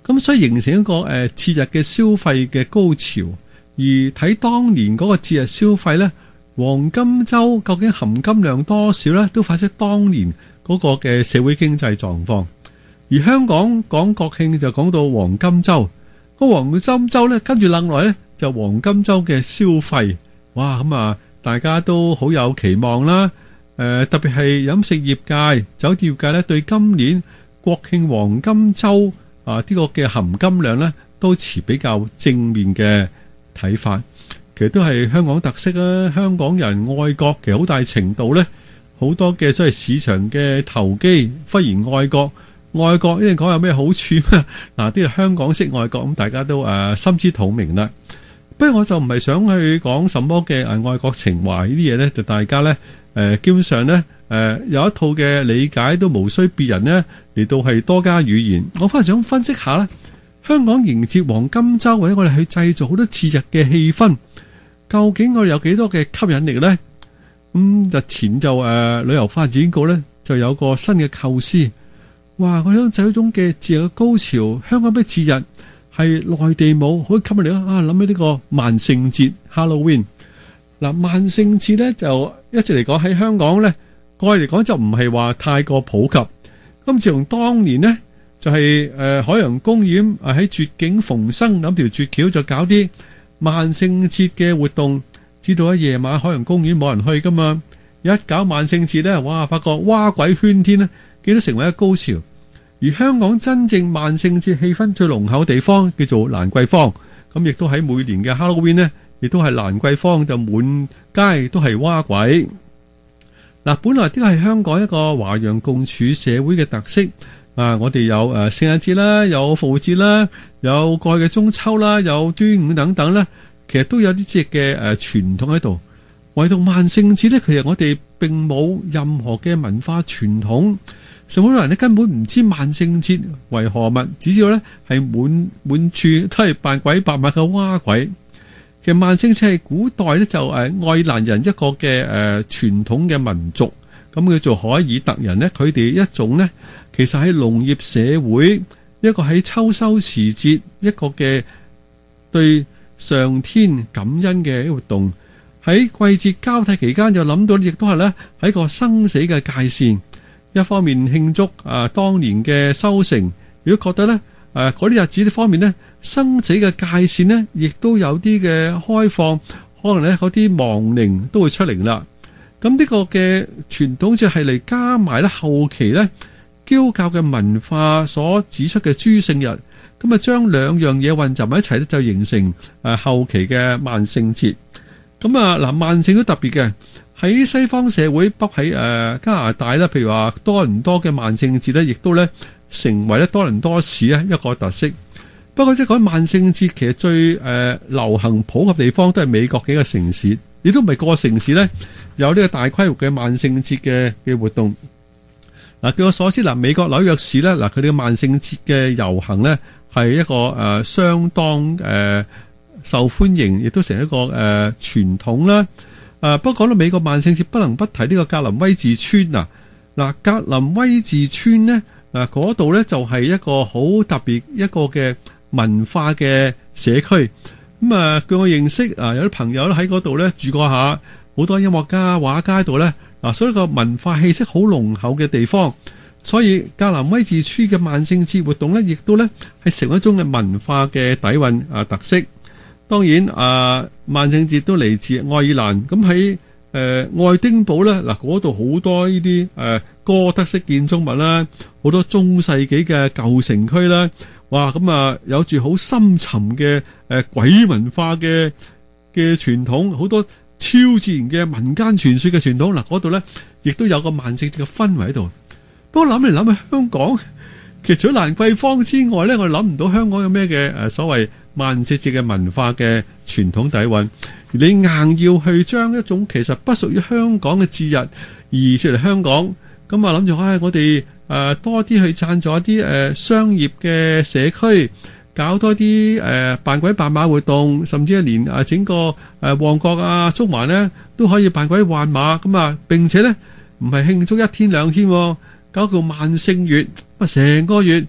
咁所以形成一個誒節日嘅消費嘅高潮。而睇當年嗰個節日消費呢，黃金周究竟含金量多少呢？都反映當年嗰個嘅社會經濟狀況。而香港講國慶就講到黃金周，個黃金周呢，跟住諗來呢，就黃金周嘅消費，哇咁啊，大家都好有期望啦。誒、呃，特別係飲食業界、酒店業界呢，對今年國慶黃金周啊呢個嘅含金量呢，都持比較正面嘅睇法。其實都係香港特色啊！香港人愛國，其實好大程度呢，好多嘅即係市場嘅投機忽然愛國，愛國呢講有咩好處咩？嗱，啲係香港式愛國，咁大家都誒、呃、心知肚明啦。不過我就唔係想去講什麼嘅誒愛國情懷呢啲嘢呢，就大家呢，誒、呃、基本上呢，誒、呃、有一套嘅理解，都無需別人呢嚟到係多加語言。我反而想分析下咧，香港迎接黃金週或者我哋去製造好多節日嘅氣氛。究竟我哋有幾多嘅吸引力呢？咁日前就誒旅遊發展局呢就有個新嘅構思，哇！我想就一種嘅節日嘅高潮，香港嘅節日係內地冇，好吸引力啊！諗起呢個萬聖節 Halloween 嗱，萬聖節呢就一直嚟講喺香港呢，過去嚟講就唔係話太過普及。咁自從當年呢，就係誒海洋公園啊喺絕景逢生諗條絕橋就搞啲萬聖節嘅活動，知道喺夜晚海洋公園冇人去噶嘛，一搞萬聖節呢，哇！發覺蛙鬼喧天呢，記得成為一個高潮。而香港真正萬聖節氣氛最濃厚嘅地方叫做蘭桂坊，咁亦都喺每年嘅 Halloween 呢，亦都係蘭桂坊就滿街都係蛙鬼。嗱，本來呢個係香港一個華洋共處社會嘅特色啊！我哋有誒聖誕節啦，有復活節啦，有過去嘅中秋啦，有端午等等啦，其實都有啲節嘅誒傳統喺度。唯獨萬聖節咧，其實我哋並冇任何嘅文化傳統，甚至好多人咧根本唔知萬聖節為何物，只知道咧係滿滿處都係扮鬼扮馬嘅蛙鬼。其實萬聖節係古代咧就誒愛爾蘭人一個嘅誒傳統嘅民族，咁叫做凱爾特人咧，佢哋一種咧其實喺農業社會一個喺秋收時節一個嘅對上天感恩嘅活動。喺季節交替期間就諗到，亦都係咧喺個生死嘅界線，一方面慶祝啊當年嘅收成，如果覺得咧誒嗰啲日子呢方面咧生死嘅界線呢，亦都有啲嘅開放，可能咧嗰啲亡靈都會出嚟啦。咁呢個嘅傳統就係嚟加埋咧後期咧基督教嘅文化所指出嘅諸聖日，咁啊將兩樣嘢混雜埋一齊咧，就形成誒後期嘅萬聖節。咁啊嗱，萬聖都特別嘅，喺西方社會，北喺誒加拿大啦，譬如話多倫多嘅萬聖節咧，亦都咧成為咧多倫多市咧一個特色。不過即係講萬聖節，其實最誒流行普及地方都係美國幾個城市，亦都唔係個個城市咧有呢個大規模嘅萬聖節嘅嘅活動。嗱，據我所知，嗱美國紐約市咧，嗱佢哋嘅萬聖節嘅遊行咧係一個誒相當誒受歡迎，亦都成一個誒傳統啦。誒不過講到美國萬聖節，不能不提呢個格林威治村啊。嗱，格林威治村咧，嗱嗰度咧就係一個好特別一個嘅文化嘅社區。咁啊，據我認識啊，有啲朋友咧喺嗰度咧住過下，好多音樂家、畫家喺度咧。嗱，所以個文化氣息好濃厚嘅地方，所以格林威治村嘅萬聖節活動咧，亦都咧係成為一種嘅文化嘅底蘊啊特色。當然啊，萬聖節都嚟自愛爾蘭，咁喺誒愛丁堡咧，嗱嗰度好多呢啲誒哥德式建築物啦，好多中世紀嘅舊城區啦，哇咁啊有住好深沉嘅誒鬼文化嘅嘅傳統，好多超自然嘅民間傳說嘅傳統。嗱嗰度咧亦都有個萬聖節嘅氛圍喺度。不過諗嚟諗去，香港其實除咗蘭桂坊之外咧，我諗唔到香港有咩嘅誒所謂萬聖節嘅文化嘅傳統底蘊。你硬要去將一種其實不屬於香港嘅節日移出嚟香港，咁啊諗住唉，我哋誒多啲去贊助一啲誒商業嘅社區，搞多啲誒扮鬼扮馬活動，甚至係連誒整個誒旺角啊、中環咧都可以扮鬼扮馬咁啊！並且咧唔係慶祝一天兩天，搞個萬聖月啊，成個月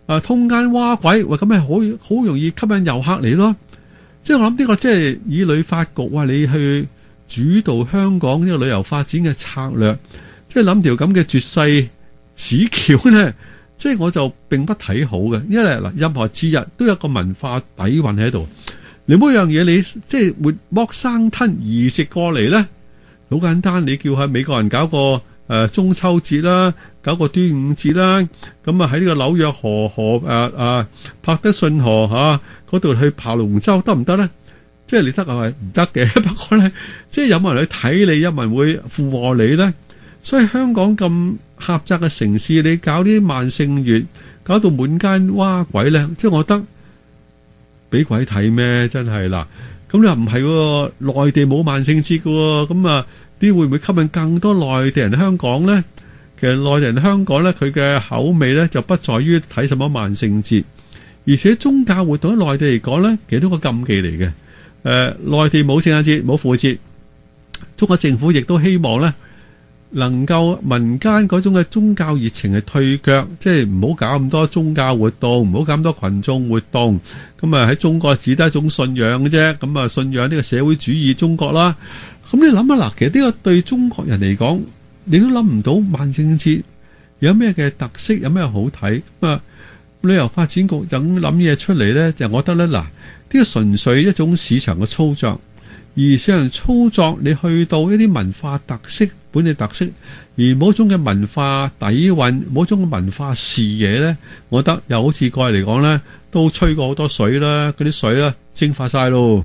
啊通奸蛙鬼，喂咁咪好好容易吸引遊客嚟咯。即係我諗呢個即係以旅發局話你去主導香港呢個旅遊發展嘅策略，即係諗條咁嘅絕世屎橋咧，即係我就並不睇好嘅。因為嗱，任何節日都有個文化底蘊喺度，你每樣嘢你即係活剝生吞移植過嚟咧，好簡單，你叫下美國人搞個誒、呃、中秋節啦，搞個端午節啦，咁啊喺呢個紐約河河誒誒柏德遜河嚇嗰度去爬龍舟得唔得咧？即係你得係唔得嘅，不過咧，即係有冇人去睇你，有冇人會附和你咧？所以香港咁狹窄嘅城市，你搞啲萬聖月，搞到滿街蛙鬼咧，即係我覺得俾鬼睇咩？真係嗱，咁你又唔係喎，內地冇萬聖節嘅喎，咁啊啲會唔會吸引更多內地人香港咧？其實內地人香港咧，佢嘅口味咧就不在於睇什麼萬聖節，而且宗教活動喺內地嚟講咧，其實都個禁忌嚟嘅。誒、呃，內地冇聖誕節，冇復活節，中國政府亦都希望咧，能夠民間嗰種嘅宗教熱情係退卻，即係唔好搞咁多宗教活動，唔好搞咁多群眾活動。咁啊喺中國只得一種信仰嘅啫，咁啊信仰呢個社會主義中國啦。咁你諗下嗱，其實呢個對中國人嚟講，你都諗唔到萬聖節有咩嘅特色，有咩好睇。咁啊旅遊發展局就諗嘢出嚟咧，就我覺得咧嗱，呢個純粹一種市場嘅操作，而市場操作你去到一啲文化特色、本地特色，而冇種嘅文化底蘊，冇種嘅文化視野咧，我覺得又好似過嚟嚟講咧，都吹過好多水啦，嗰啲水咧蒸發晒咯。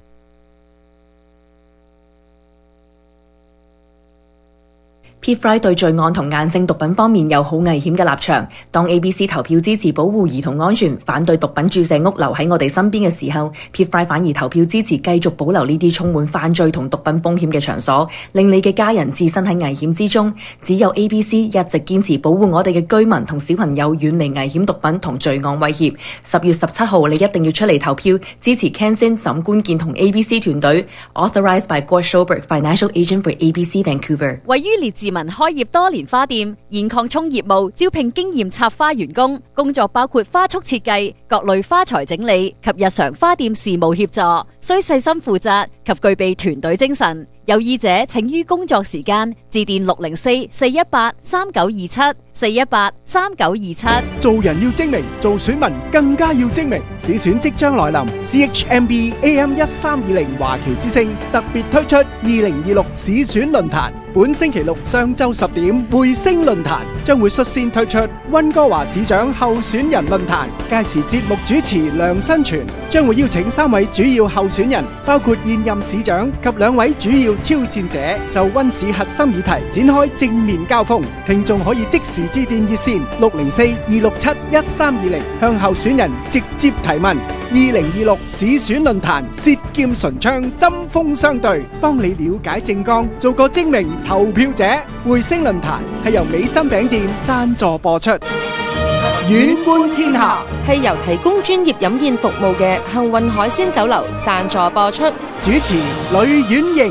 P. Fry 對罪案同硬性毒品方面有好危險嘅立場。當 A B C 投票支持保護兒童安全，反對毒品注射屋留喺我哋身邊嘅時候， P. Fry 反而投票支持繼續保留呢啲充滿犯罪同毒品風險嘅場所，令你嘅家人置身喺危險之中。只有 A B C 一直堅持保護我哋嘅居民同小朋友遠離危險毒品同罪案威脅。十月十七號你一定要出嚟投票，支持 Ken Sin 沈官健同 A B C 團隊。Authorized by Gord Schoberg, Financial Agent for A B C Vancouver。 位於列治文開業多年花店，現擴充業務，招聘經驗插花員工，工作包括花束設計、各類花材整理及日常花店事務協助，需細心負責及具備團隊精神。有意者請於工作時間致電六零四四一八三九二七四一八三九二七。 做人要精明，做選民更加要精明。市選即將來臨 ，C H M B A M 一三二零華僑之聲特別推出二零二六市選論壇。本星期六上晝十點，匯星論壇將會率先推出溫哥華市長候選人論壇。屆時節目主持梁新全將會邀請三位主要候選人，包括現任市長及兩位主要挑戰者，就溫市核心議題展開正面交鋒。聽眾可以即時致電熱線六零四二六七一三二零，向候選人直接提問。二零二六市選論壇，舌劍唇槍，針鋒相對，幫你了解政綱，做個精明投票者。匯星論壇係由美心餅店贊助播出。遠觀天下係由提供專業飲宴服務嘅幸運海鮮酒樓贊助播出。 主持呂婉瑩。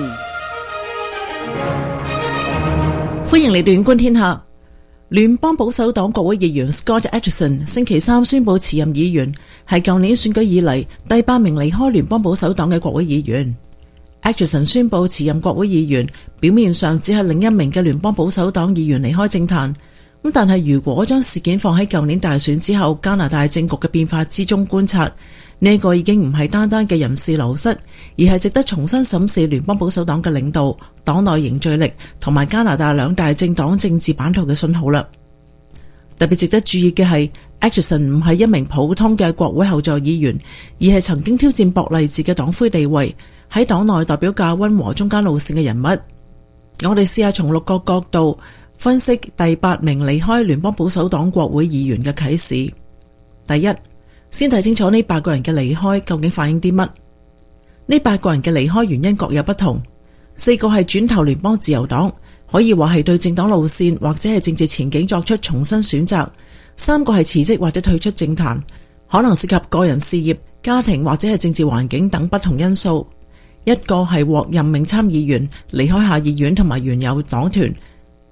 歡迎嚟遠觀天下。聯邦保守黨國會議員 Scott Aitchison 星期三宣布辭任議員，係舊年選舉以嚟第八名離開聯邦保守黨嘅國會議員。Aitchison 宣布辭任國會議員，表面上只係另一名嘅聯邦保守黨議員離開政壇。咁但係如果將事件放喺舊年大選之後加拿大政局嘅變化之中觀察，呢個已經唔係單單嘅人事流失，而係值得重新審視聯邦保守黨嘅領導、黨內凝聚力同埋加拿大兩大政黨政治版圖嘅信號啦。特別值得注意嘅係 Aitchison 唔係一名普通嘅國會後座議員，而係曾經挑戰博勵治嘅黨魁地位，喺黨內代表較溫和中間路線嘅人物。我哋試下從六個角度分析第八名離開聯邦保守黨國會議員嘅啟示。第一，先睇清楚呢八個人嘅離開究竟反映啲乜？呢八個人嘅離開原因各有不同，四個係轉投聯邦自由黨，可以話係對政黨路線或者係政治前景作出重新選擇；三個係辭職或者退出政壇，可能涉及個人事業、家庭或者係政治環境等不同因素；一個係獲任命參議員，離開下議院同埋原有黨團；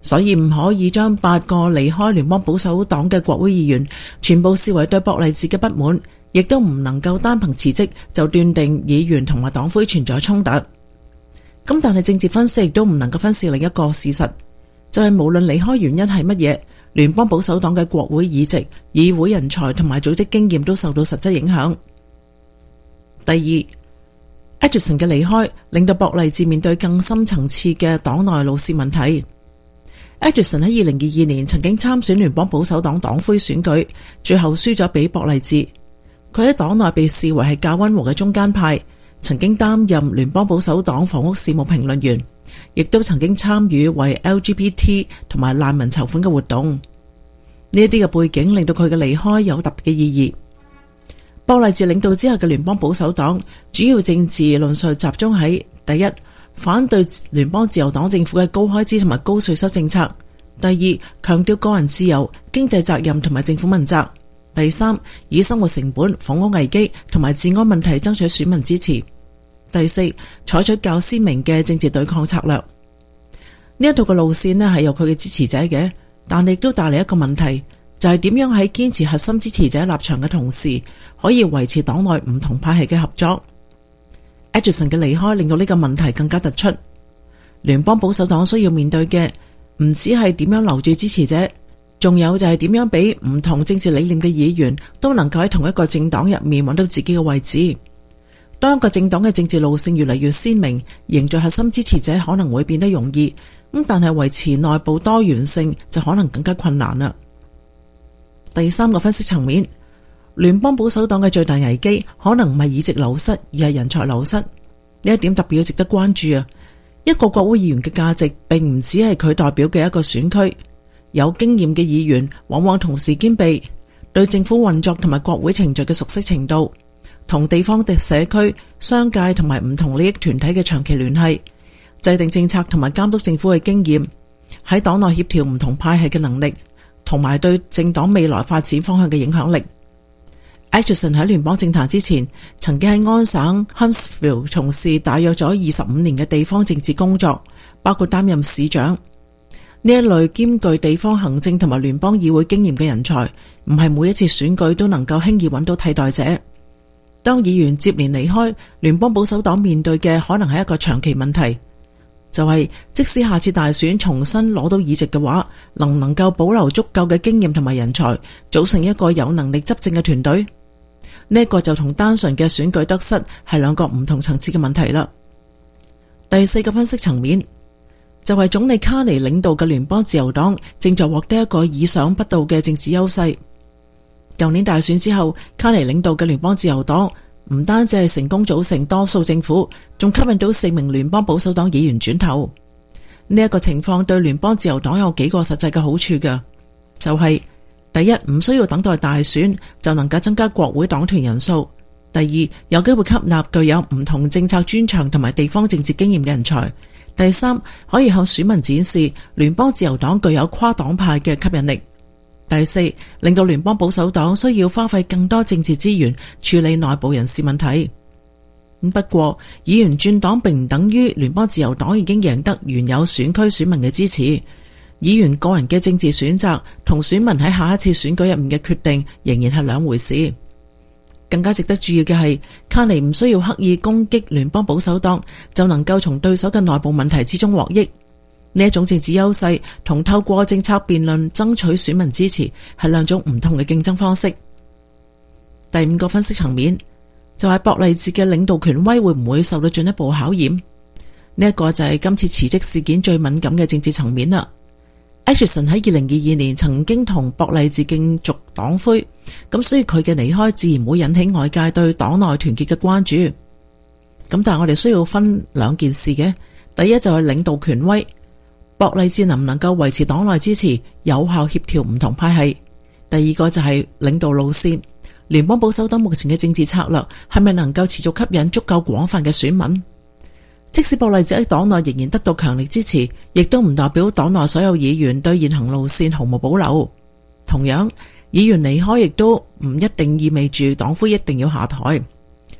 所以唔可以將八個離開聯邦保守黨嘅國會議員全部視為對博勵治嘅不滿，亦都唔能夠單憑辭職就斷定議員同埋黨魁存在衝突。咁但係政治分析亦都唔能夠忽視另一個事實，就係、是、無論離開原因係乜嘢，聯邦保守黨嘅國會議席、議會人才同埋組織經驗都受到實質影響。第二，Edgerton 嘅離開令到博勵治面對更深層次嘅黨內路線問題。Edgerton 喺二零二二年曾經參選聯邦保守黨黨魁選舉，最後輸咗俾博勵治。佢喺黨內被視為係較溫和嘅中間派，曾經擔任聯邦保守黨房屋事務評論員，亦都曾經參與為 L G B T 同埋難民籌款嘅活動。呢一啲嘅背景令到佢嘅離開有特別嘅意義。博勵治領導之下嘅聯邦保守黨主要政治論述集中喺第一，反對聯邦自由黨政府嘅高開支同埋高稅收政策；第二，強調個人自由、經濟責任同埋政府問責；第三，以生活成本、房屋危機同埋治安問題爭取選民支持；第四，採取較鮮明嘅政治對抗策略。呢一套嘅路線呢係有佢嘅支持者嘅，但亦都帶嚟一個問題，就係點樣喺堅持核心支持者立場嘅同時，可以維持黨內唔同派系嘅合作。Edgerton 嘅離開令到呢個問題更加突出。聯邦保守黨需要面對嘅唔止係點樣留住支持者，仲有就係點樣俾唔同政治理念嘅議員都能夠喺同一個政黨入面揾到自己嘅位置。當一個政黨嘅政治路線越嚟越鮮明，凝聚核心支持者可能會變得容易，咁但係維持內部多元性就可能更加困難啦。第三個分析層面，聯邦保守黨嘅最大危機可能唔係議席流失，而係人才流失。呢一點特別值得關注啊！一個國會議員嘅價值並唔只係佢代表嘅一個選區，有經驗嘅議員往往同時兼備對政府運作同埋國會程序嘅熟悉程度，同地方嘅社區、商界同埋唔同利益團體嘅長期聯繫，制定政策同埋監督政府嘅經驗，喺黨內協調唔同派系嘅能力，同埋對政黨未來發展方向嘅影響力。Edgerton 喺聯邦政壇之前，曾經喺安省 Huntsville 從事大約咗二十五年嘅地方政治工作，包括擔任市長。呢一類兼具地方行政同埋聯邦議會經驗嘅人才，唔係每一次選舉都能夠輕易揾到替代者。當議員接連離開，聯邦保守黨面對嘅可能係一個長期問題，就係、是、即使下次大選重新攞到議席嘅話，能唔能夠保留足夠嘅經驗同埋人才，組成一個有能力執政嘅團隊？呢一個就同單純嘅選舉得失係兩個唔同層次嘅問題啦。第四個分析層面就係總理卡尼領導嘅聯邦自由黨正在獲得一個意想不到嘅政治優勢。舊年大選之後，卡尼領導嘅聯邦自由黨唔單止係成功組成多數政府，仲吸引到四名聯邦保守黨議員轉投。呢一個情況對聯邦自由黨有幾個實際嘅好處嘅，就係、是第一，唔需要等待大選就能夠增加國會黨團人數；第二，有機會吸納具有唔同政策專長同埋地方政治經驗嘅人才；第三，可以向選民展示聯邦自由黨具有跨黨派嘅吸引力；第四，令到聯邦保守黨需要花費更多政治資源處理內部人事問題。不過，議員轉黨並唔等於聯邦自由黨已經贏得原有選區選民嘅支持。議員個人嘅政治選擇同選民喺下一次選舉入面嘅決定仍然係兩回事。更加值得注意嘅係，卡尼唔需要刻意攻擊聯邦保守黨，就能夠從對手嘅內部問題之中獲益。呢一種政治優勢同透過政策辯論爭取選民支持係兩種唔同嘅競爭方式。第五個分析層面就係博勵治嘅領導權威會唔會受到進一步考驗？呢一個就係今次辭職事件最敏感嘅政治層面啦。Edgerton 喺二零二二年曾經同博勵治競逐黨魁，咁所以佢嘅離開自然會引起外界對黨內團結嘅關注。咁但係我哋需要分兩件事嘅，第一就係領導權威，博勵治能唔能夠維持黨內支持，有效協調唔同派系；第二個就係領導路線，聯邦保守黨目前嘅政治策略係咪能夠持續吸引足夠廣泛嘅選民？即使博勵治喺黨內仍然得到強力支持，亦都唔代表黨內所有議員對現行路線毫無保留。同樣，議員離開亦都唔一定意味住黨魁一定要下台。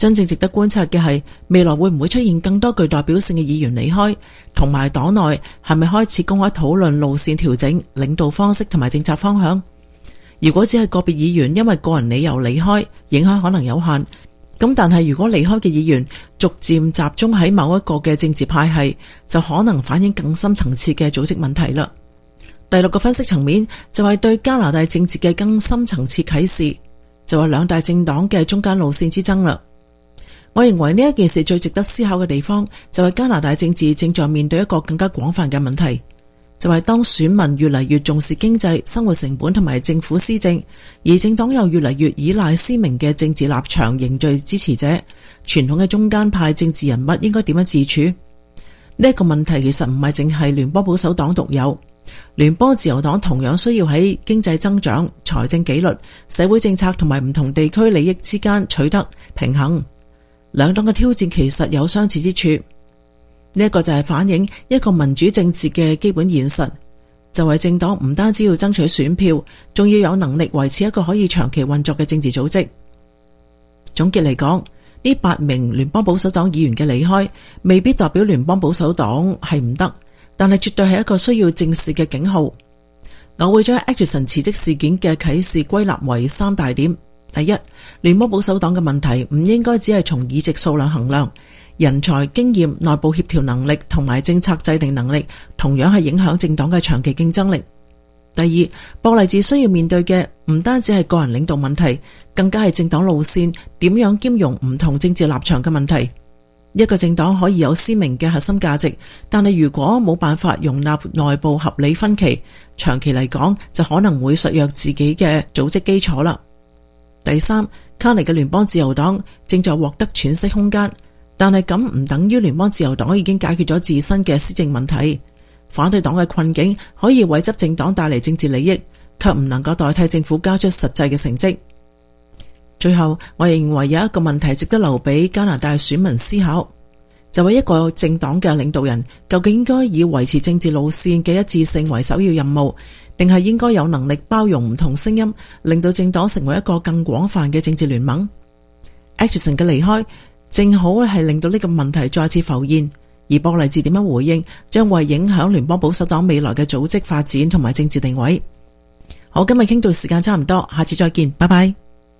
真正值得觀察嘅係未來會唔會出現更多具代表性嘅議員離開，同埋黨內係咪開始公開討論路線調整、領導方式同埋政策方向。如果只係個別議員因為個人理由離開，影響可能有限。咁但係如果離開嘅議員逐漸集中喺某一個嘅政治派系，就可能反映更深層次嘅組織問題啦。第六個分析層面就係對加拿大政治嘅更深層次啟示，就係兩大政黨嘅中間路線之爭啦。我認為呢一件事最值得思考嘅地方，就係加拿大政治正在面對一個更加廣泛嘅問題，就係當選民越嚟越重視經濟、生活成本同埋政府施政，而政黨又越嚟越依賴鮮明嘅政治立場凝聚支持者，傳統嘅中間派政治人物應該點樣自處？呢一個問題其實唔係淨係聯邦保守黨獨有，聯邦自由黨同樣需要喺經濟增長、財政紀律、社會政策同埋唔同地區利益之間取得平衡。兩黨嘅挑戰其實有相似之處，呢一個就係反映一個民主政治嘅基本現實，就係政黨唔單止要爭取選票，仲要有能力維持一個可以長期運作嘅政治組織。總結嚟講，呢八名聯邦保守黨議員嘅離開，未必代表聯邦保守黨係唔得，但係絕對係一個需要正視嘅警號。我會將 Atchison 辭職事件嘅啟示歸納為三大點。第一，聯邦保守黨嘅問題唔應該只係從議席數量衡量，人才、經驗、內部協調能力同埋政策制定能力同樣係影響政黨嘅長期競爭力。第二，博勵治需要面對嘅唔單止係個人領導問題，更加係政黨路線點樣兼容唔同政治立場嘅問題。一個政黨可以有鮮明嘅核心價值，但係如果冇辦法容納內部合理分歧，長期嚟講就可能會削弱自己嘅組織基礎啦。第三，卡尼嘅聯邦自由黨正在獲得喘息空間，但係咁唔等於聯邦自由黨已經解決咗自身嘅施政問題。反對黨嘅困境可以為執政黨帶嚟政治利益，卻唔能夠代替政府交出實際嘅成績。最後，我認為有一個問題值得留俾加拿大選民思考，就係一個政黨嘅領導人究竟應該以維持政治路線嘅一致性為首要任務，定係應該有能力包容唔同聲音，令到政黨成為一個更廣泛嘅政治聯盟。Atchison 嘅離開正好係令到呢個問題再次浮現，而博勵治點樣回應，將會影響聯邦保守黨未來嘅組織發展同埋政治定位。好，今日傾到時間差唔多，下次再見，拜拜。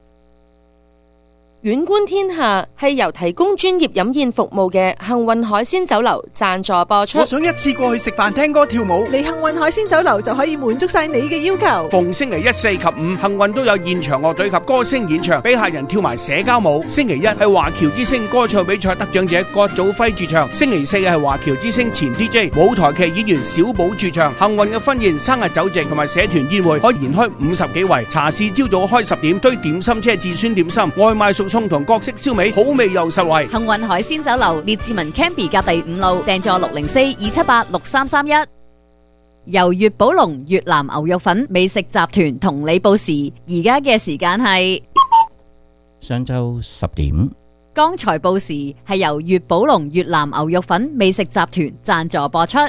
遠觀天下係由提供專業飲宴服務嘅幸運海鮮酒樓贊助播出。 我想一次過去食飯、聽歌、跳舞， 嚟幸運海鮮酒樓就可以滿足晒你嘅要求。 逢星期一、四及五，幸運都有現場樂隊及歌星演唱，俾客人跳埋社交舞。星期一係華僑之星歌唱比賽得獎者郭祖輝駐唱，星期四係華僑之星前 D J 舞台劇演員小寶駐唱。幸運嘅婚宴、生日酒席同埋社團宴會可以延開五十幾圍。茶市朝早開十點，堆點心車至酸點心，外賣熟餸同各式燒味，好味又實惠。 幸運海鮮酒樓列治文 Canby 隔第五路，訂座六零四二七八六三三一。由粵寶龍越南牛肉粉美食集團同你報時，而家嘅時間係上晝十點。 剛才報時係由粵寶龍越南牛肉粉美食集團贊助播出。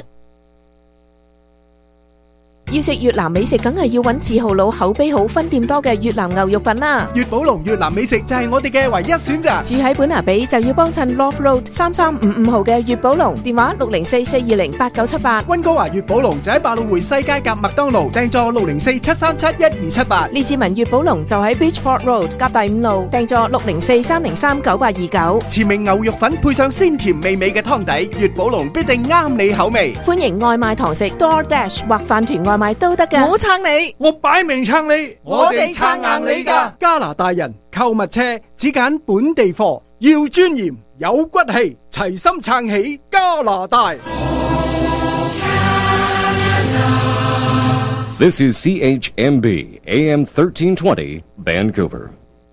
要食越南美食，梗係要揾字號佬、口碑好、分店多嘅越南牛肉粉啦。 粵寶龍越南美食就係我哋嘅唯一選擇。 住喺本拿比就要幫襯 Love Road 三三五五號嘅粵寶龍，電話六零四四二零八九七八。 溫哥華粵寶龍就喺百老匯西街夾麥當勞，訂座六零四七三七一二七八。 列治文粵寶龍就喺 Beachford Road 夾第五路，訂座六零四三零三九八二九。 馳名牛肉粉配上鮮甜美味嘅湯底，粵寶龍必定啱你口味。 歡迎外賣堂食 DoorDash 或飯團外賣都得㗎。 我撐你， 我擺明撐你， 我哋撐硬你㗎。 加拿大人購物車只揀本地貨，要尊嚴有骨氣，齊心撐起加拿大。 This is C H M B A M thirteen twenty Vancouver.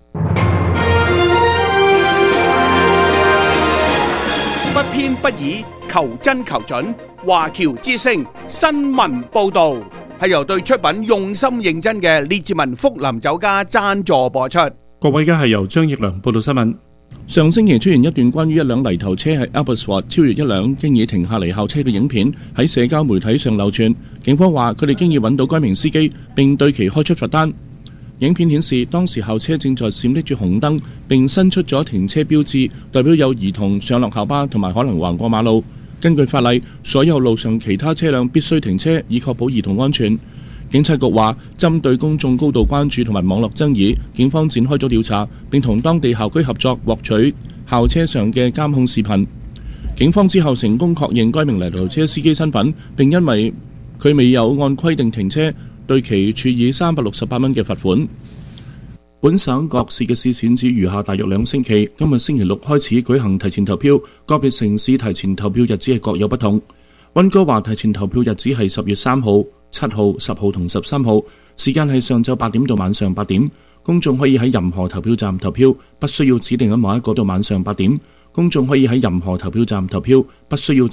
不偏不倚，求真求準。華僑之聲新聞報道係由對出品用心認真嘅列治文福林酒家贊助播出。 各位，而家係由張奕良報道新聞。上星期出現一段關於一輛泥頭車喺 Abbotsford 超越一輛經已停下嚟校車嘅影片，喺社交媒體上流傳。警方話佢哋經已揾到該名司機，並對其開出罰單。 影片顯示當時校車正在閃爍住紅燈，並伸出咗停車標誌，代表有兒童上落校巴同埋可能橫過馬路。根據法例，所有路上其他車輛必須停車，以確保兒童安全。警察局話，針對公眾高度關注同埋網絡爭議，警方展開咗調查，並同當地校區合作獲取校車上嘅監控視頻。警方之後成功確認該名泥頭車司機身份，並因為佢未有按規定停車，對其處以三百六十八蚊嘅罰款。本省各市嘅市選只餘下大約兩星期，今日星期六開始舉行提前投票，個別城市提前投票日子係各有不同。溫哥華提前投票日子係十月三號、七號、十號同十三號，時間係上晝八點到晚上八點。公眾可以喺任何投票站投票，不需要指定喺某一個到晚上八點。公眾可以喺任何投票站投票，不需要